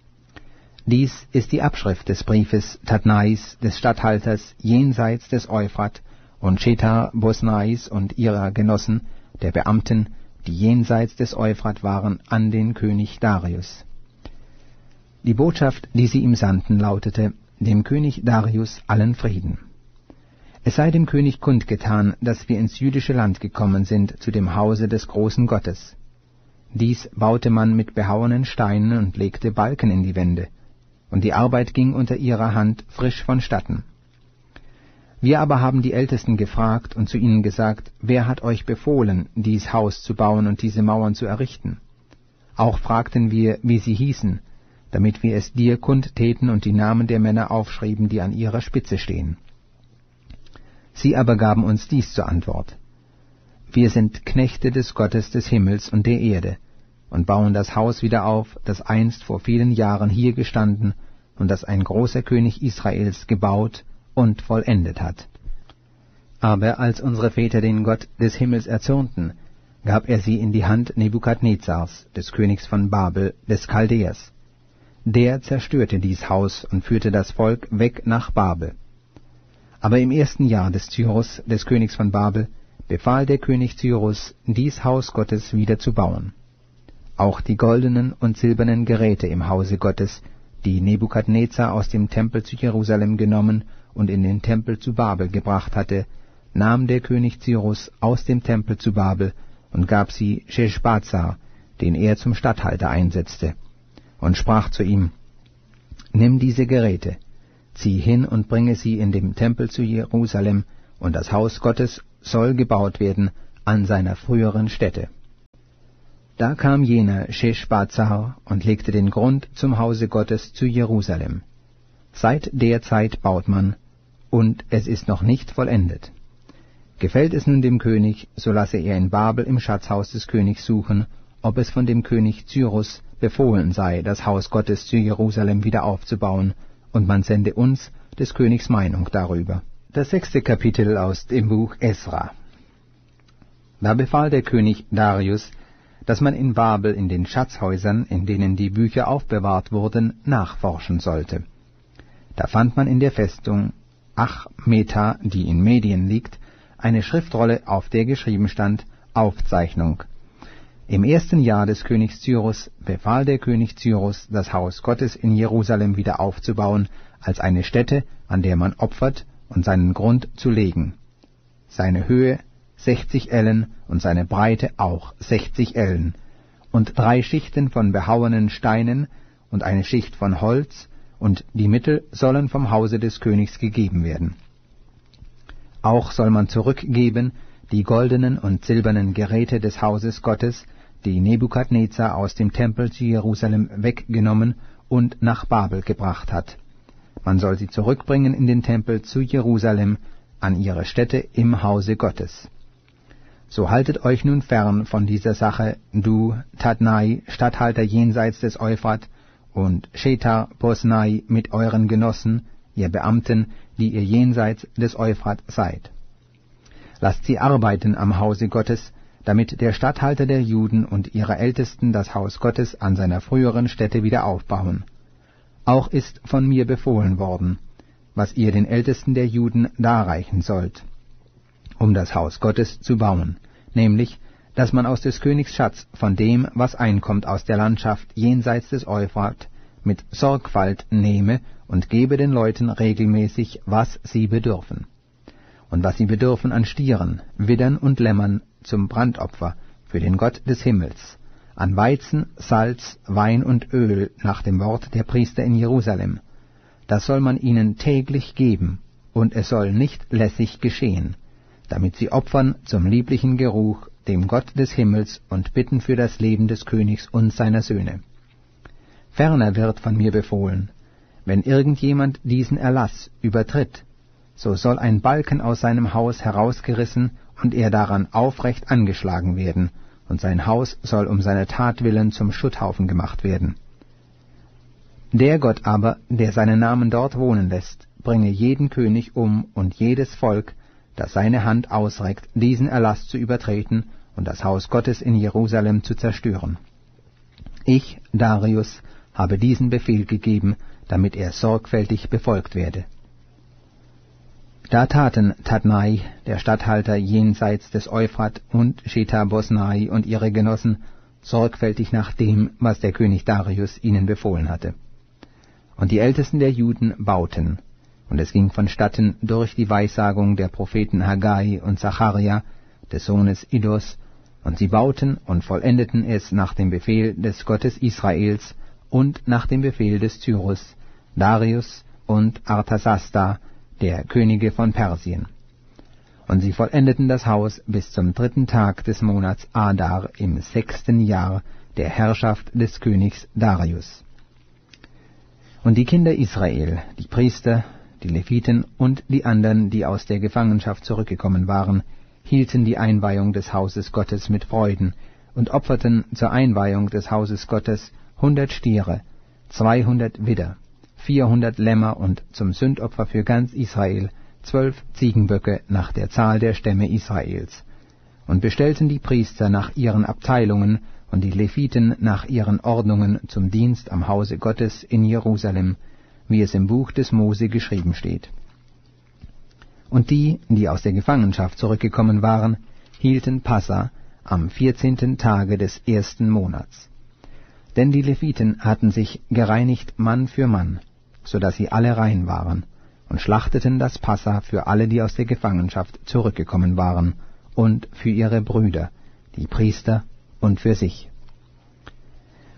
Dies ist die Abschrift des Briefes Tatnais, des Statthalters jenseits des Euphrat, und Shetar Bosnais und ihrer Genossen, der Beamten, die jenseits des Euphrat waren, an den König Darius. Die Botschaft, die sie ihm sandten, lautete, dem König Darius allen Frieden. Es sei dem König kundgetan, dass wir ins jüdische Land gekommen sind, zu dem Hause des großen Gottes. Dies baute man mit behauenen Steinen und legte Balken in die Wände, und die Arbeit ging unter ihrer Hand frisch vonstatten. Wir aber haben die Ältesten gefragt und zu ihnen gesagt, wer hat euch befohlen, dies Haus zu bauen und diese Mauern zu errichten? Auch fragten wir, wie sie hießen, damit wir es dir kundtäten und die Namen der Männer aufschrieben, die an ihrer Spitze stehen. Sie aber gaben uns dies zur Antwort: Wir sind Knechte des Gottes des Himmels und der Erde und bauen das Haus wieder auf, das einst vor vielen Jahren hier gestanden und das ein großer König Israels gebaut und vollendet hat. Aber als unsere Väter den Gott des Himmels erzürnten, gab er sie in die Hand Nebukadnezars, des Königs von Babel, des Chaldäers. Der zerstörte dies Haus und führte das Volk weg nach Babel. Aber im ersten Jahr des Cyrus, des Königs von Babel, befahl der König Cyrus, dies Haus Gottes wieder zu bauen. Auch die goldenen und silbernen Geräte im Hause Gottes, die Nebukadnezar aus dem Tempel zu Jerusalem genommen und in den Tempel zu Babel gebracht hatte, nahm der König Cyrus aus dem Tempel zu Babel und gab sie Sheshbazzar, den er zum Statthalter einsetzte, und sprach zu ihm, Nimm diese Geräte, zieh hin und bringe sie in dem Tempel zu Jerusalem, und das Haus Gottes soll gebaut werden an seiner früheren Stätte. Da kam jener Scheschbazzar und legte den Grund zum Hause Gottes zu Jerusalem. Seit der Zeit baut man, und es ist noch nicht vollendet. Gefällt es nun dem König, so lasse er in Babel im Schatzhaus des Königs suchen, ob es von dem König Cyrus befohlen sei, das Haus Gottes zu Jerusalem wieder aufzubauen, und man sende uns des Königs Meinung darüber. Das sechste Kapitel aus dem Buch Esra. Da befahl der König Darius, dass man in Babel in den Schatzhäusern, in denen die Bücher aufbewahrt wurden, nachforschen sollte. Da fand man in der Festung Achmeta, die in Medien liegt, eine Schriftrolle, auf der geschrieben stand, Aufzeichnung. Im ersten Jahr des Königs Cyrus befahl der König Cyrus, das Haus Gottes in Jerusalem wieder aufzubauen, als eine Stätte, an der man opfert, und seinen Grund zu legen. Seine Höhe sechzig Ellen und seine Breite auch sechzig Ellen, und drei Schichten von behauenen Steinen und eine Schicht von Holz, und die Mittel sollen vom Hause des Königs gegeben werden. Auch soll man zurückgeben die goldenen und silbernen Geräte des Hauses Gottes, die Nebukadnezar aus dem Tempel zu Jerusalem weggenommen und nach Babel gebracht hat. Man soll sie zurückbringen in den Tempel zu Jerusalem, an ihre Stätte im Hause Gottes. So haltet euch nun fern von dieser Sache, du, Tadnai, Statthalter jenseits des Euphrat, und Shethar Bosnai mit euren Genossen, ihr Beamten, die ihr jenseits des Euphrat seid. Lasst sie arbeiten am Hause Gottes, damit der Statthalter der Juden und ihre Ältesten das Haus Gottes an seiner früheren Stätte wieder aufbauen. Auch ist von mir befohlen worden, was ihr den Ältesten der Juden darreichen sollt, um das Haus Gottes zu bauen, nämlich, dass man aus des Königs Schatz von dem, was einkommt aus der Landschaft jenseits des Euphrat, mit Sorgfalt nehme und gebe den Leuten regelmäßig, was sie bedürfen. Und was sie bedürfen an Stieren, Widdern und Lämmern zum Brandopfer für den Gott des Himmels, an Weizen, Salz, Wein und Öl nach dem Wort der Priester in Jerusalem. Das soll man ihnen täglich geben, und es soll nicht lässig geschehen, damit sie opfern zum lieblichen Geruch dem Gott des Himmels und bitten für das Leben des Königs und seiner Söhne. Ferner wird von mir befohlen, wenn irgendjemand diesen Erlass übertritt, so soll ein Balken aus seinem Haus herausgerissen und er daran aufrecht angeschlagen werden, und sein Haus soll um seine Tat willen zum Schutthaufen gemacht werden. Der Gott aber, der seinen Namen dort wohnen lässt, bringe jeden König um und jedes Volk, das seine Hand ausreckt, diesen Erlass zu übertreten und das Haus Gottes in Jerusalem zu zerstören. Ich, Darius, habe diesen Befehl gegeben, damit er sorgfältig befolgt werde. Da taten Tadnai, der Statthalter jenseits des Euphrat, und Shethar Bosnai und ihre Genossen sorgfältig nach dem, was der König Darius ihnen befohlen hatte. Und die Ältesten der Juden bauten, und es ging vonstatten durch die Weissagung der Propheten Haggai und Zacharia, des Sohnes Iddos, und sie bauten und vollendeten es nach dem Befehl des Gottes Israels und nach dem Befehl des Cyrus, Darius und Artasasta, der Könige von Persien. Und sie vollendeten das Haus bis zum dritten Tag des Monats Adar im sechsten Jahr der Herrschaft des Königs Darius. Und die Kinder Israel, die Priester, die Leviten und die anderen, die aus der Gefangenschaft zurückgekommen waren, hielten die Einweihung des Hauses Gottes mit Freuden und opferten zur Einweihung des Hauses Gottes hundert Stiere, zweihundert Widder, vierhundert Lämmer und zum Sündopfer für ganz Israel zwölf Ziegenböcke nach der Zahl der Stämme Israels, und bestellten die Priester nach ihren Abteilungen und die Leviten nach ihren Ordnungen zum Dienst am Hause Gottes in Jerusalem, wie es im Buch des Mose geschrieben steht. Und die, die aus der Gefangenschaft zurückgekommen waren, hielten Passa am vierzehnten Tage des ersten Monats. Denn die Leviten hatten sich gereinigt Mann für Mann, so dass sie alle rein waren, und schlachteten das Passa für alle, die aus der Gefangenschaft zurückgekommen waren, und für ihre Brüder, die Priester, und für sich.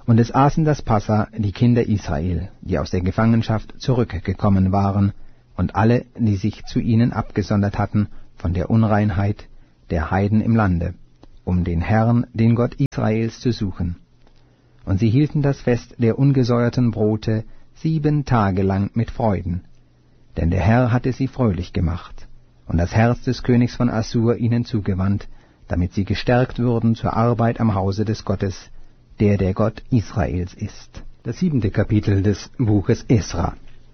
Und es aßen das Passa die Kinder Israel, die aus der Gefangenschaft zurückgekommen waren, und alle, die sich zu ihnen abgesondert hatten von der Unreinheit der Heiden im Lande, um den Herrn, den Gott Israels, zu suchen. Und sie hielten das Fest der ungesäuerten Brote sieben Tage lang mit Freuden, denn der Herr hatte sie fröhlich gemacht, und das Herz des Königs von Assur ihnen zugewandt, damit sie gestärkt würden zur Arbeit am Hause des Gottes, der der Gott Israels ist. Das siebente Kapitel des Buches Esra.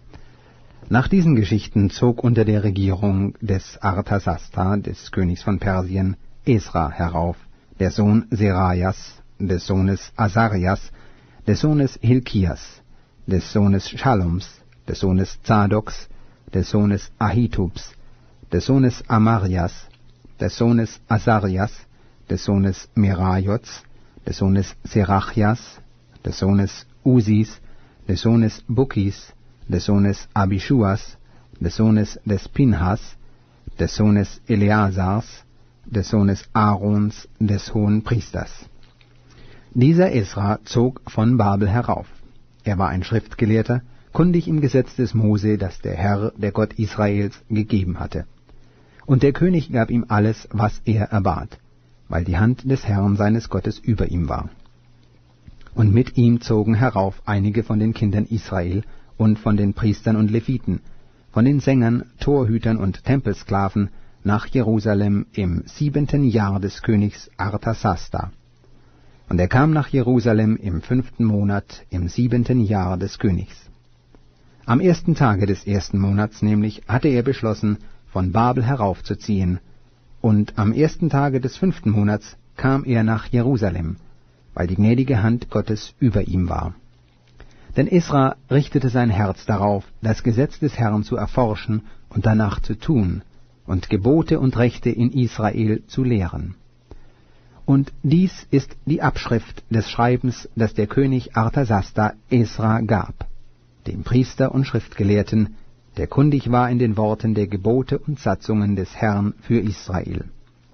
Nach diesen Geschichten zog unter der Regierung des Arthasasta, des Königs von Persien, Esra herauf, der Sohn Serajas, des Sohnes Asarias, des Sohnes Hilkias, des Sohnes Schallums, des Sohnes Zadoks, des Sohnes Ahitubs, des Sohnes Amarias, des Sohnes Asarias, des Sohnes Merajots, des Sohnes Serachias, des Sohnes Usis, des Sohnes Bukis, des Sohnes Abischuas, des Sohnes des Pinhas, des Sohnes Eleazars, des Sohnes Aarons, des hohen Priesters. Dieser Esra zog von Babel herauf. Er war ein Schriftgelehrter, kundig im Gesetz des Mose, das der Herr, der Gott Israels, gegeben hatte. Und der König gab ihm alles, was er erbat, weil die Hand des Herrn seines Gottes über ihm war. Und mit ihm zogen herauf einige von den Kindern Israel und von den Priestern und Leviten, von den Sängern, Torhütern und Tempelsklaven nach Jerusalem im siebenten Jahr des Königs Arthasasta. Und er kam nach Jerusalem im fünften Monat, im siebenten Jahr des Königs. Am ersten Tage des ersten Monats nämlich hatte er beschlossen, von Babel heraufzuziehen, und am ersten Tage des fünften Monats kam er nach Jerusalem, weil die gnädige Hand Gottes über ihm war. Denn Esra richtete sein Herz darauf, das Gesetz des Herrn zu erforschen und danach zu tun, und Gebote und Rechte in Israel zu lehren. Und dies ist die Abschrift des Schreibens, das der König Arthasasta Esra gab, dem Priester und Schriftgelehrten, der kundig war in den Worten der Gebote und Satzungen des Herrn für Israel.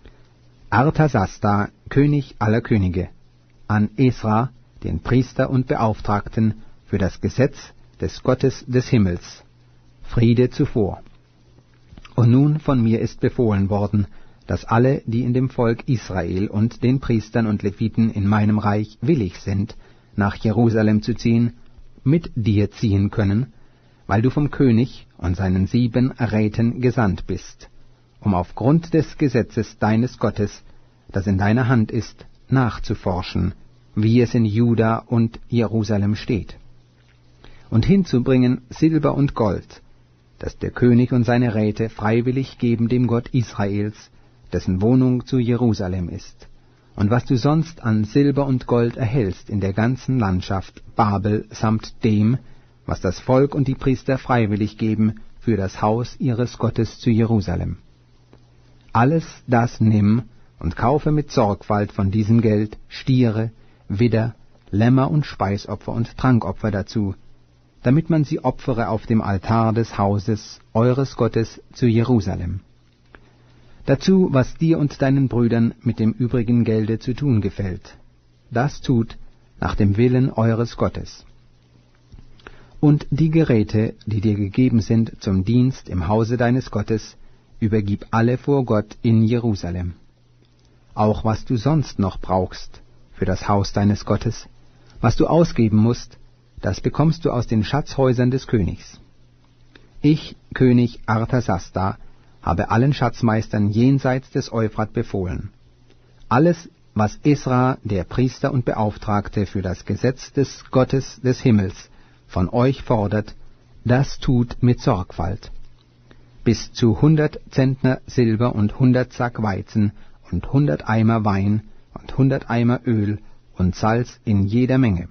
Arthasasta, König aller Könige, an Esra, den Priester und Beauftragten für das Gesetz des Gottes des Himmels, Friede zuvor. Und nun von mir ist befohlen worden, dass alle, die in dem Volk Israel und den Priestern und Leviten in meinem Reich willig sind, nach Jerusalem zu ziehen, mit dir ziehen können, weil du vom König und seinen sieben Räten gesandt bist, um aufgrund des Gesetzes deines Gottes, das in deiner Hand ist, nachzuforschen, wie es in Juda und Jerusalem steht, und hinzubringen Silber und Gold, das der König und seine Räte freiwillig geben dem Gott Israels, dessen Wohnung zu Jerusalem ist, und was du sonst an Silber und Gold erhältst in der ganzen Landschaft Babel samt dem, was das Volk und die Priester freiwillig geben für das Haus ihres Gottes zu Jerusalem. Alles das nimm und kaufe mit Sorgfalt von diesem Geld Stiere, Widder, Lämmer und Speisopfer und Trankopfer dazu, damit man sie opfere auf dem Altar des Hauses eures Gottes zu Jerusalem. Dazu, was dir und deinen Brüdern mit dem übrigen Gelde zu tun gefällt, das tut nach dem Willen eures Gottes. Und die Geräte, die dir gegeben sind zum Dienst im Hause deines Gottes, übergib alle vor Gott in Jerusalem. Auch was du sonst noch brauchst für das Haus deines Gottes, was du ausgeben musst, das bekommst du aus den Schatzhäusern des Königs. Ich, König Arthasasta, habe allen Schatzmeistern jenseits des Euphrat befohlen. Alles, was Esra, der Priester und Beauftragte für das Gesetz des Gottes des Himmels, von euch fordert, das tut mit Sorgfalt. Bis zu hundert Zentner Silber und hundert Sack Weizen und hundert Eimer Wein und hundert Eimer Öl und Salz in jeder Menge.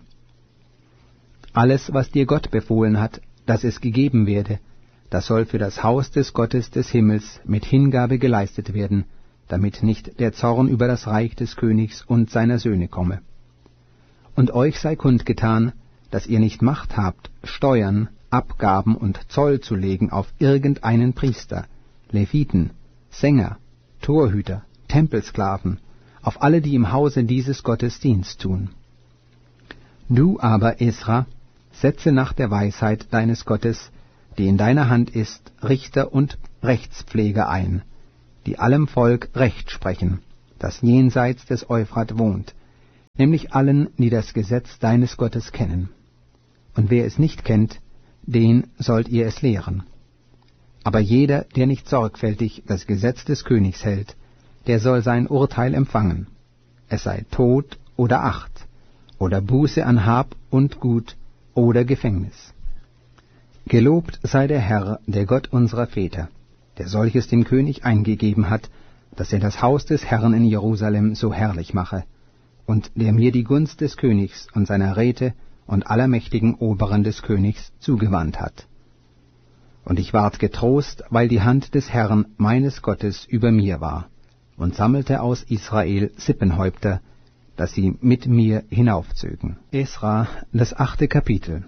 Alles, was dir Gott befohlen hat, dass es gegeben werde, das soll für das Haus des Gottes des Himmels mit Hingabe geleistet werden, damit nicht der Zorn über das Reich des Königs und seiner Söhne komme. Und euch sei kundgetan, dass ihr nicht Macht habt, Steuern, Abgaben und Zoll zu legen auf irgendeinen Priester, Leviten, Sänger, Torhüter, Tempelsklaven, auf alle, die im Hause dieses Gottes Dienst tun. Du aber, Esra, setze nach der Weisheit deines Gottes, die in deiner Hand ist, Richter und Rechtspfleger ein, die allem Volk Recht sprechen, das jenseits des Euphrat wohnt, nämlich allen, die das Gesetz deines Gottes kennen. Und wer es nicht kennt, den sollt ihr es lehren. Aber jeder, der nicht sorgfältig das Gesetz des Königs hält, der soll sein Urteil empfangen, es sei Tod oder Acht, oder Buße an Hab und Gut oder Gefängnis. Gelobt sei der Herr, der Gott unserer Väter, der solches dem König eingegeben hat, dass er das Haus des Herrn in Jerusalem so herrlich mache, und der mir die Gunst des Königs und seiner Räte und aller mächtigen Oberen des Königs zugewandt hat. Und ich ward getrost, weil die Hand des Herrn meines Gottes über mir war, und sammelte aus Israel Sippenhäupter, dass sie mit mir hinaufzögen. Esra, das achte Kapitel.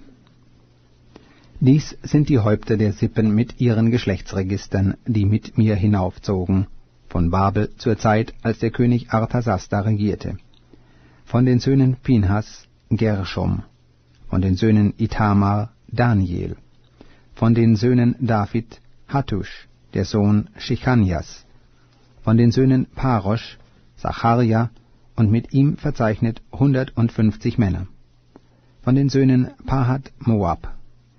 Dies sind die Häupter der Sippen mit ihren Geschlechtsregistern, die mit mir hinaufzogen, von Babel zur Zeit, als der König Artasasta regierte. Von den Söhnen Pinhas, Gershom, von den Söhnen Ithamar, Daniel, von den Söhnen David, Hattusch, der Sohn Shechanjas, von den Söhnen Parosch, Sacharja, und mit ihm verzeichnet hundertfünfzig Männer. Von den Söhnen Pahat Moab,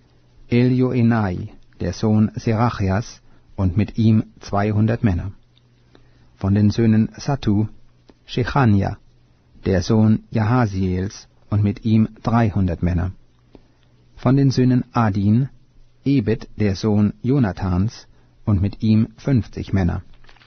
Elioenai, der Sohn Serachias, und mit ihm zweihundert Männer. Von den Söhnen Sattu, Shechania, der Sohn Jahasiels, und mit ihm dreihundert Männer. Von den Söhnen Adin, Ebed, der Sohn Jonathans, und mit ihm fünfzig Männer.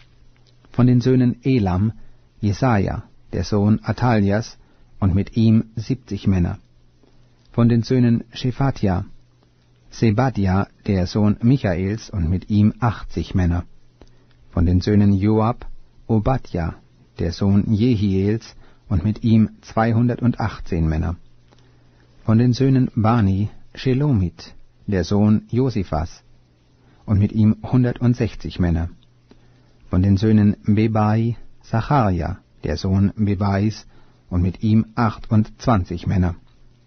Von den Söhnen Elam, Jesaja, der Sohn Atalias, und mit ihm siebzig Männer. Von den Söhnen Shephatja, Sebadja, der Sohn Michaels, und mit ihm achtzig Männer. Von den Söhnen Joab, Obadja, der Sohn Jehiels, und mit ihm zweihundertachtzehn Männer. Von den Söhnen Bani, Shelomit, der Sohn Josiphas, und mit ihm hundertsechzig Männer. Von den Söhnen Bebai, Sacharja, der Sohn Bebais, und mit ihm achtundzwanzig Männer.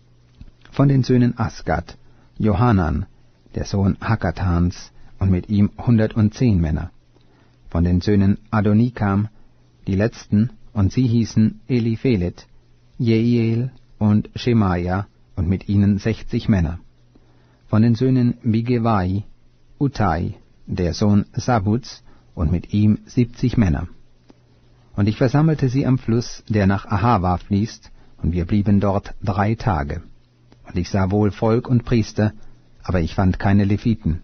Von den Söhnen Asgad, Johanan, der Sohn Hakatans, und mit ihm hundertzehn Männer. Von den Söhnen Adonikam, die letzten, und sie hießen Eliphelet, Jeiel und Schemaja, und mit ihnen sechzig Männer. Von den Söhnen Bigevai, Utai, der Sohn Sabuts, und mit ihm siebzig Männer. Und ich versammelte sie am Fluss, der nach Ahava fließt, und wir blieben dort drei Tage. Und ich sah wohl Volk und Priester, aber ich fand keine Leviten.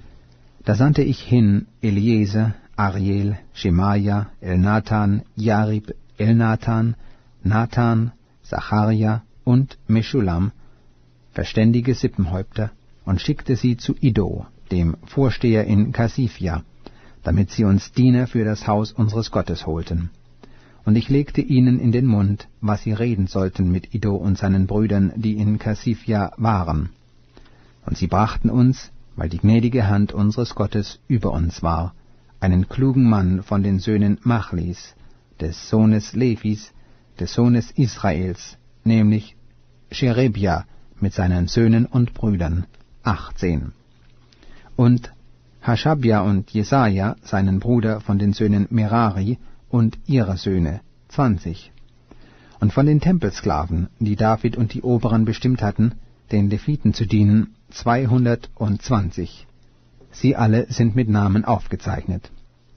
Da sandte ich hin Eliezer, Ariel, Schemaja, Elnathan, Jarib, Elnathan, Nathan, Sacharja und Meschulam, verständige Sippenhäupter, und schickte sie zu Iddo, dem Vorsteher in Kasifia, damit sie uns Diener für das Haus unseres Gottes holten. Und ich legte ihnen in den Mund, was sie reden sollten mit Iddo und seinen Brüdern, die in Kasifia waren. Und sie brachten uns, weil die gnädige Hand unseres Gottes über uns war, einen klugen Mann von den Söhnen Machlis, des Sohnes Levis, des Sohnes Israels, nämlich Sherebia mit seinen Söhnen und Brüdern, achtzehn. Und Hashabja und Jesaja, seinen Bruder von den Söhnen Merari, und ihre Söhne, zwanzig. Und von den Tempelsklaven, die David und die Oberen bestimmt hatten, den Leviten zu dienen, zweihundertzwanzig. Sie alle sind mit Namen aufgezeichnet.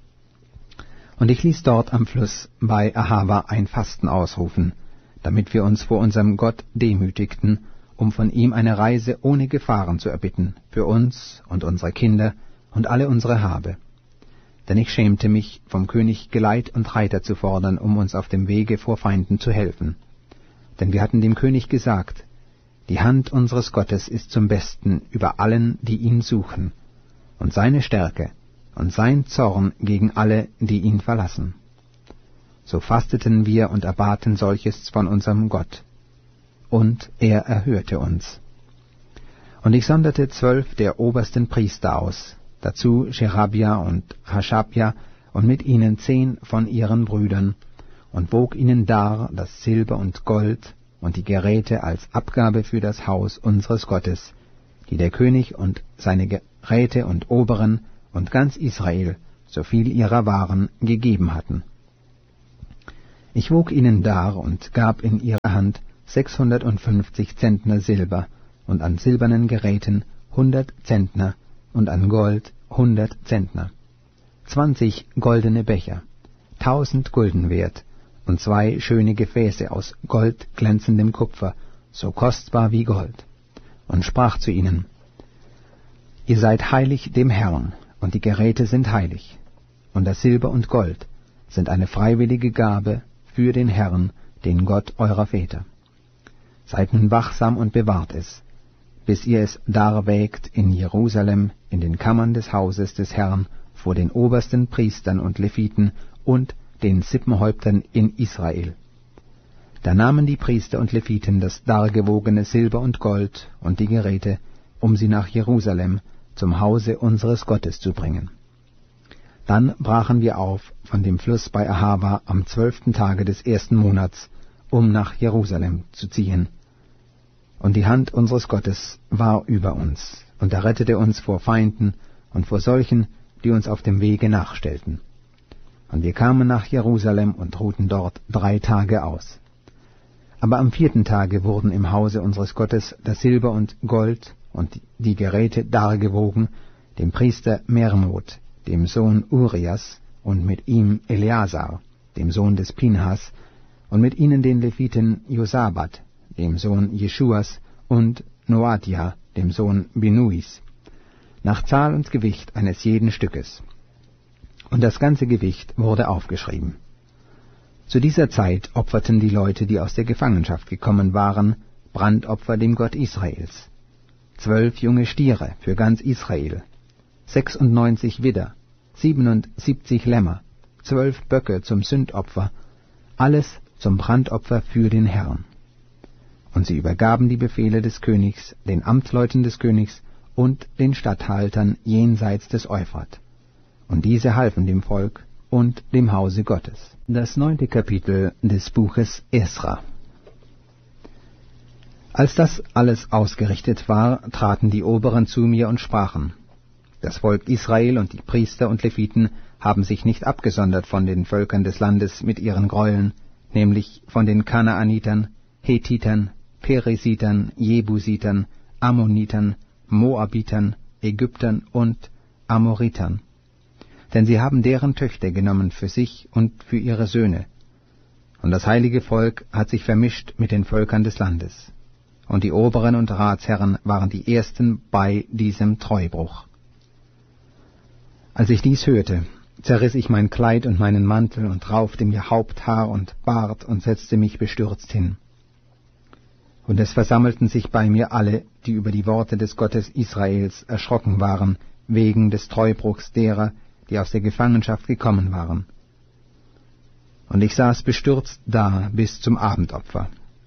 Und ich ließ dort am Fluss bei Ahava ein Fasten ausrufen, damit wir uns vor unserem Gott demütigten, um von ihm eine Reise ohne Gefahren zu erbitten, für uns und unsere Kinder und alle unsere Habe. Denn ich schämte mich, vom König Geleit und Reiter zu fordern, um uns auf dem Wege vor Feinden zu helfen. Denn wir hatten dem König gesagt, die Hand unseres Gottes ist zum Besten über allen, die ihn suchen, und seine Stärke und sein Zorn gegen alle, die ihn verlassen. So fasteten wir und erbaten solches von unserem Gott, und er erhörte uns. Und ich sonderte zwölf der obersten Priester aus, dazu Sherebia und Hashabja, und mit ihnen zehn von ihren Brüdern, und bog ihnen dar das Silber und Gold und die Geräte als Abgabe für das Haus unseres Gottes, die der König und seine Geräte und Oberen und ganz Israel, so viel ihrer waren, gegeben hatten. Ich wog ihnen dar und gab in ihre Hand sechshundertfünfzig Zentner Silber und an silbernen Geräten hundert Zentner und an Gold hundert Zentner, zwanzig goldene Becher, tausend Gulden wert und zwei schöne Gefäße aus goldglänzendem Kupfer, so kostbar wie Gold, und sprach zu ihnen: Ihr seid heilig dem Herrn, und die Geräte sind heilig, und das Silber und Gold sind eine freiwillige Gabe für den Herrn, den Gott eurer Väter. Seid nun wachsam und bewahrt es, bis ihr es darwägt in Jerusalem, in den Kammern des Hauses des Herrn, vor den obersten Priestern und Leviten und den Sippenhäuptern in Israel. Da nahmen die Priester und Leviten das dargewogene Silber und Gold und die Geräte, um sie nach Jerusalem zum Hause unseres Gottes zu bringen. Dann brachen wir auf von dem Fluss bei Ahava am zwölften Tage des ersten Monats, um nach Jerusalem zu ziehen. Und die Hand unseres Gottes war über uns, und er rettete uns vor Feinden und vor solchen, die uns auf dem Wege nachstellten. Und wir kamen nach Jerusalem und ruhten dort drei Tage aus. Aber am vierten Tage wurden im Hause unseres Gottes das Silber und Gold und die Geräte dargewogen, dem Priester Mermot, dem Sohn Urias, und mit ihm Eleazar, dem Sohn des Pinhas, und mit ihnen den Leviten Josabat, dem Sohn Jeschuas, und Noadia, dem Sohn Binuis, nach Zahl und Gewicht eines jeden Stückes. Und das ganze Gewicht wurde aufgeschrieben. Zu dieser Zeit opferten die Leute, die aus der Gefangenschaft gekommen waren, Brandopfer dem Gott Israels. Zwölf junge Stiere für ganz Israel, sechsundneunzig Widder, siebenundsiebzig Lämmer, zwölf Böcke zum Sündopfer, alles zum Brandopfer für den Herrn. Und sie übergaben die Befehle des Königs, den Amtleuten des Königs und den Statthaltern jenseits des Euphrat. Und diese halfen dem Volk und dem Hause Gottes. Das neunte Kapitel des Buches Esra. Als das alles ausgerichtet war, traten die Oberen zu mir und sprachen: Das Volk Israel und die Priester und Leviten haben sich nicht abgesondert von den Völkern des Landes mit ihren Gräueln, nämlich von den Kanaanitern, Hethitern, Peresitern, Jebusitern, Ammonitern, Moabitern, Ägyptern und Amoritern. Denn sie haben deren Töchter genommen für sich und für ihre Söhne. Und das heilige Volk hat sich vermischt mit den Völkern des Landes. Und die Oberen und Ratsherren waren die Ersten bei diesem Treubruch. Als ich dies hörte, zerriss ich mein Kleid und meinen Mantel und raufte mir Haupthaar und Bart und setzte mich bestürzt hin. Und es versammelten sich bei mir alle, die über die Worte des Gottes Israels erschrocken waren, wegen des Treubruchs derer, die aus der Gefangenschaft gekommen waren. Und ich saß bestürzt da bis zum Abendopfer.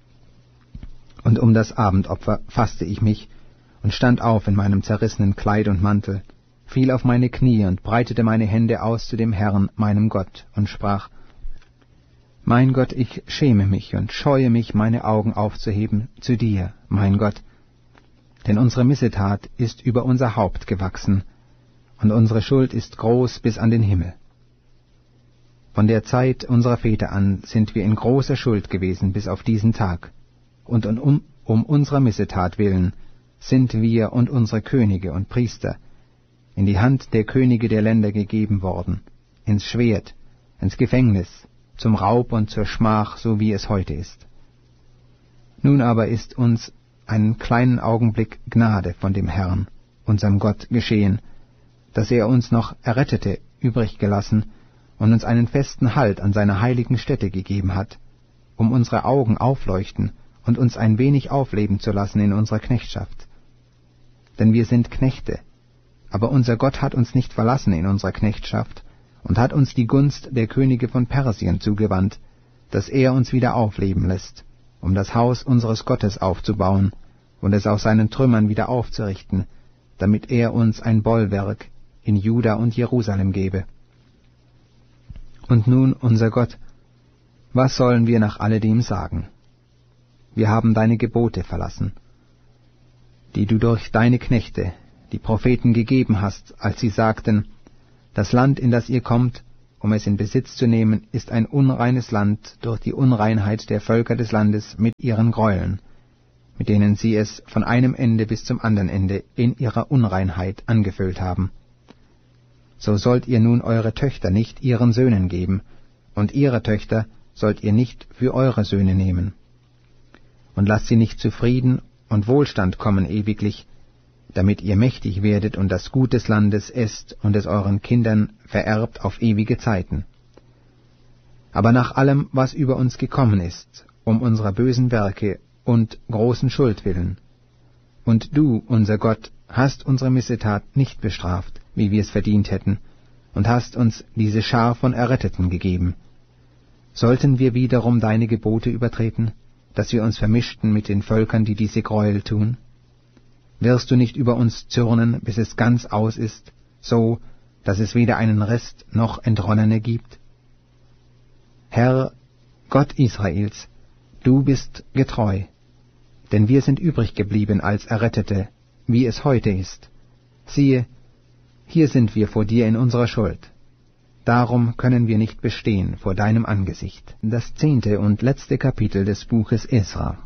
Und um das Abendopfer fasste ich mich und stand auf in meinem zerrissenen Kleid und Mantel, fiel auf meine Knie und breitete meine Hände aus zu dem Herrn, meinem Gott, und sprach: Mein Gott, ich schäme mich und scheue mich, meine Augen aufzuheben zu dir, mein Gott, denn unsere Missetat ist über unser Haupt gewachsen, und unsere Schuld ist groß bis an den Himmel. Von der Zeit unserer Väter an sind wir in großer Schuld gewesen bis auf diesen Tag, und um, um unserer Missetat willen sind wir und unsere Könige und Priester in die Hand der Könige der Länder gegeben worden, ins Schwert, ins Gefängnis, zum Raub und zur Schmach, so wie es heute ist. Nun aber ist uns einen kleinen Augenblick Gnade von dem Herrn, unserem Gott, geschehen, dass er uns noch Errettete übrig gelassen und uns einen festen Halt an seiner heiligen Stätte gegeben hat, um unsere Augen aufleuchten und uns ein wenig aufleben zu lassen in unserer Knechtschaft. Denn wir sind Knechte, aber unser Gott hat uns nicht verlassen in unserer Knechtschaft und hat uns die Gunst der Könige von Persien zugewandt, dass er uns wieder aufleben lässt, um das Haus unseres Gottes aufzubauen und es aus seinen Trümmern wieder aufzurichten, damit er uns ein Bollwerk in Juda und Jerusalem gebe. Und nun, unser Gott, was sollen wir nach alledem sagen? wir haben deine Gebote verlassen, die du durch deine Knechte, die Propheten, gegeben hast, als sie sagten, das Land, in das ihr kommt, um es in Besitz zu nehmen, ist ein unreines Land durch die Unreinheit der Völker des Landes mit ihren Gräueln, mit denen sie es von einem Ende bis zum anderen Ende in ihrer Unreinheit angefüllt haben. So sollt ihr nun eure Töchter nicht ihren Söhnen geben, und ihre Töchter sollt ihr nicht für eure Söhne nehmen. Und lasst sie nicht zu Frieden und Wohlstand kommen ewiglich, damit ihr mächtig werdet und das Gut des Landes esst und es euren Kindern vererbt auf ewige Zeiten. Aber nach allem, was über uns gekommen ist, um unserer bösen Werke und großen Schuld willen, und du, unser Gott, hast unsere Missetat nicht bestraft, wie wir es verdient hätten, und hast uns diese Schar von Erretteten gegeben. Sollten wir wiederum deine Gebote übertreten, dass wir uns vermischten mit den Völkern, die diese Gräuel tun? Wirst du nicht über uns zürnen, bis es ganz aus ist, so, dass es weder einen Rest noch Entronnene gibt? Herr, Gott Israels, du bist getreu, denn wir sind übrig geblieben als Errettete, wie es heute ist. Siehe, hier sind wir vor dir in unserer Schuld. Darum können wir nicht bestehen vor deinem Angesicht. Das zehnte und letzte Kapitel des Buches Esra.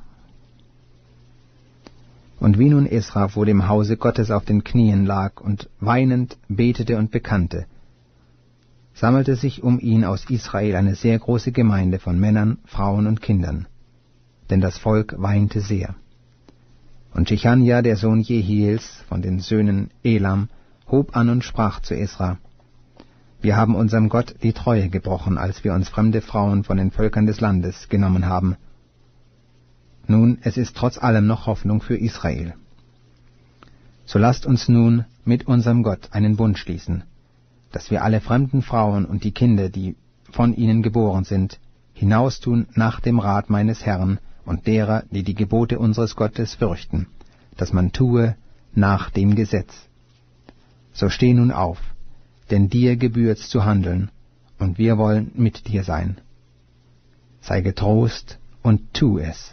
Und wie nun Esra vor dem Hause Gottes auf den Knien lag und weinend betete und bekannte, sammelte sich um ihn aus Israel eine sehr große Gemeinde von Männern, Frauen und Kindern, denn das Volk weinte sehr. Und Schechanja, der Sohn Jehiels von den Söhnen Elam, hob an und sprach zu Esra, wir haben unserem Gott die Treue gebrochen, als wir uns fremde Frauen von den Völkern des Landes genommen haben. Nun, es ist trotz allem noch Hoffnung für Israel. So lasst uns nun mit unserem Gott einen Bund schließen, dass wir alle fremden Frauen und die Kinder, die von ihnen geboren sind, hinaustun nach dem Rat meines Herrn und derer, die die Gebote unseres Gottes fürchten, dass man tue nach dem Gesetz. So steh nun auf, denn dir gebührt's zu handeln, und wir wollen mit dir sein. Sei getrost und tu es.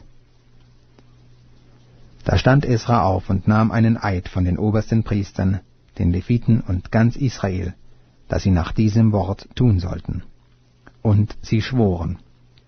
Da stand Esra auf und nahm einen Eid von den obersten Priestern, den Leviten und ganz Israel, dass sie nach diesem Wort tun sollten. Und sie schworen.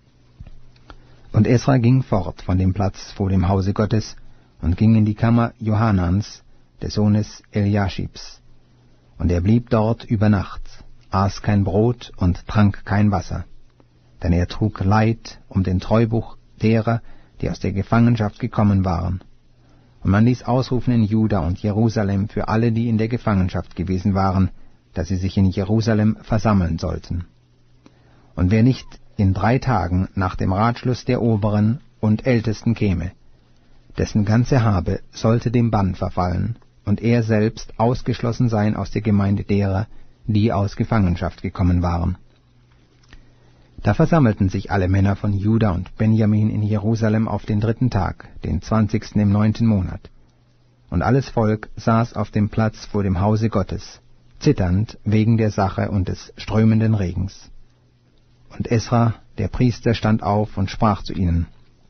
Und Esra ging fort von dem Platz vor dem Hause Gottes und ging in die Kammer Johanans, des Sohnes Eliaschibs. Und er blieb dort über Nacht, aß kein Brot und trank kein Wasser, denn er trug Leid um den Treubuch derer, die aus der Gefangenschaft gekommen waren. Und man ließ ausrufen in Juda und Jerusalem für alle, die in der Gefangenschaft gewesen waren, dass sie sich in Jerusalem versammeln sollten. Und wer nicht in drei Tagen nach dem Ratschluss der Oberen und Ältesten käme, dessen ganze Habe sollte dem Bann verfallen, und er selbst ausgeschlossen sein aus der Gemeinde derer, die aus Gefangenschaft gekommen waren. Da versammelten sich alle Männer von Juda und Benjamin in Jerusalem auf den dritten Tag, den zwanzigsten im neunten Monat. Und alles Volk saß auf dem Platz vor dem Hause Gottes, zitternd wegen der Sache und des strömenden Regens. Und Esra, der Priester, stand auf und sprach zu ihnen,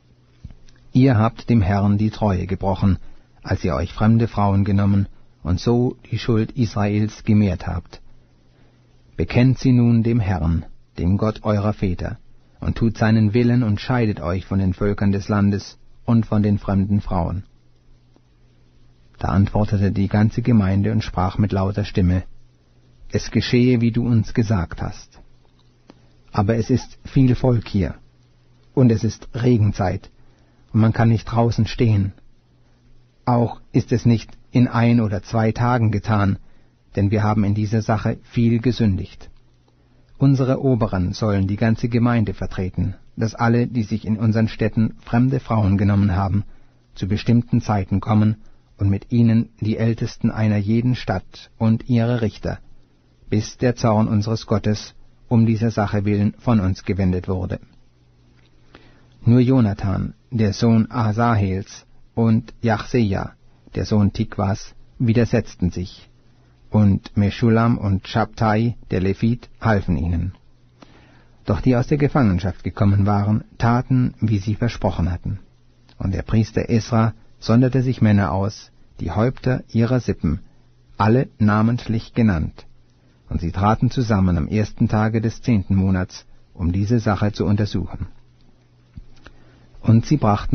Ihr habt dem Herrn die Treue gebrochen, als ihr euch fremde Frauen genommen und so die Schuld Israels gemehrt habt. Bekennt sie nun dem Herrn, dem Gott eurer Väter, und tut seinen Willen und scheidet euch von den Völkern des Landes und von den fremden Frauen. Da antwortete die ganze Gemeinde und sprach mit lauter Stimme, Es geschehe, wie du uns gesagt hast. Aber es ist viel Volk hier, und es ist Regenzeit, und man kann nicht draußen stehen. Auch ist es nicht in ein oder zwei Tagen getan, denn wir haben in dieser Sache viel gesündigt. Unsere Oberen sollen die ganze Gemeinde vertreten, dass alle, die sich in unseren Städten fremde Frauen genommen haben, zu bestimmten Zeiten kommen und mit ihnen die Ältesten einer jeden Stadt und ihre Richter, bis der Zorn unseres Gottes um dieser Sache willen von uns gewendet wurde. Nur Jonathan, der Sohn Asahels, und Jachseja, der Sohn Tikwas, widersetzten sich, und Meschulam und Schabtai, der Levit, halfen ihnen. Doch die aus der Gefangenschaft gekommen waren, taten, wie sie versprochen hatten. Und der Priester Esra sonderte sich Männer aus, die Häupter ihrer Sippen, alle namentlich genannt. Und sie traten zusammen am ersten Tage des zehnten Monats, um diese Sache zu untersuchen. Und sie brachten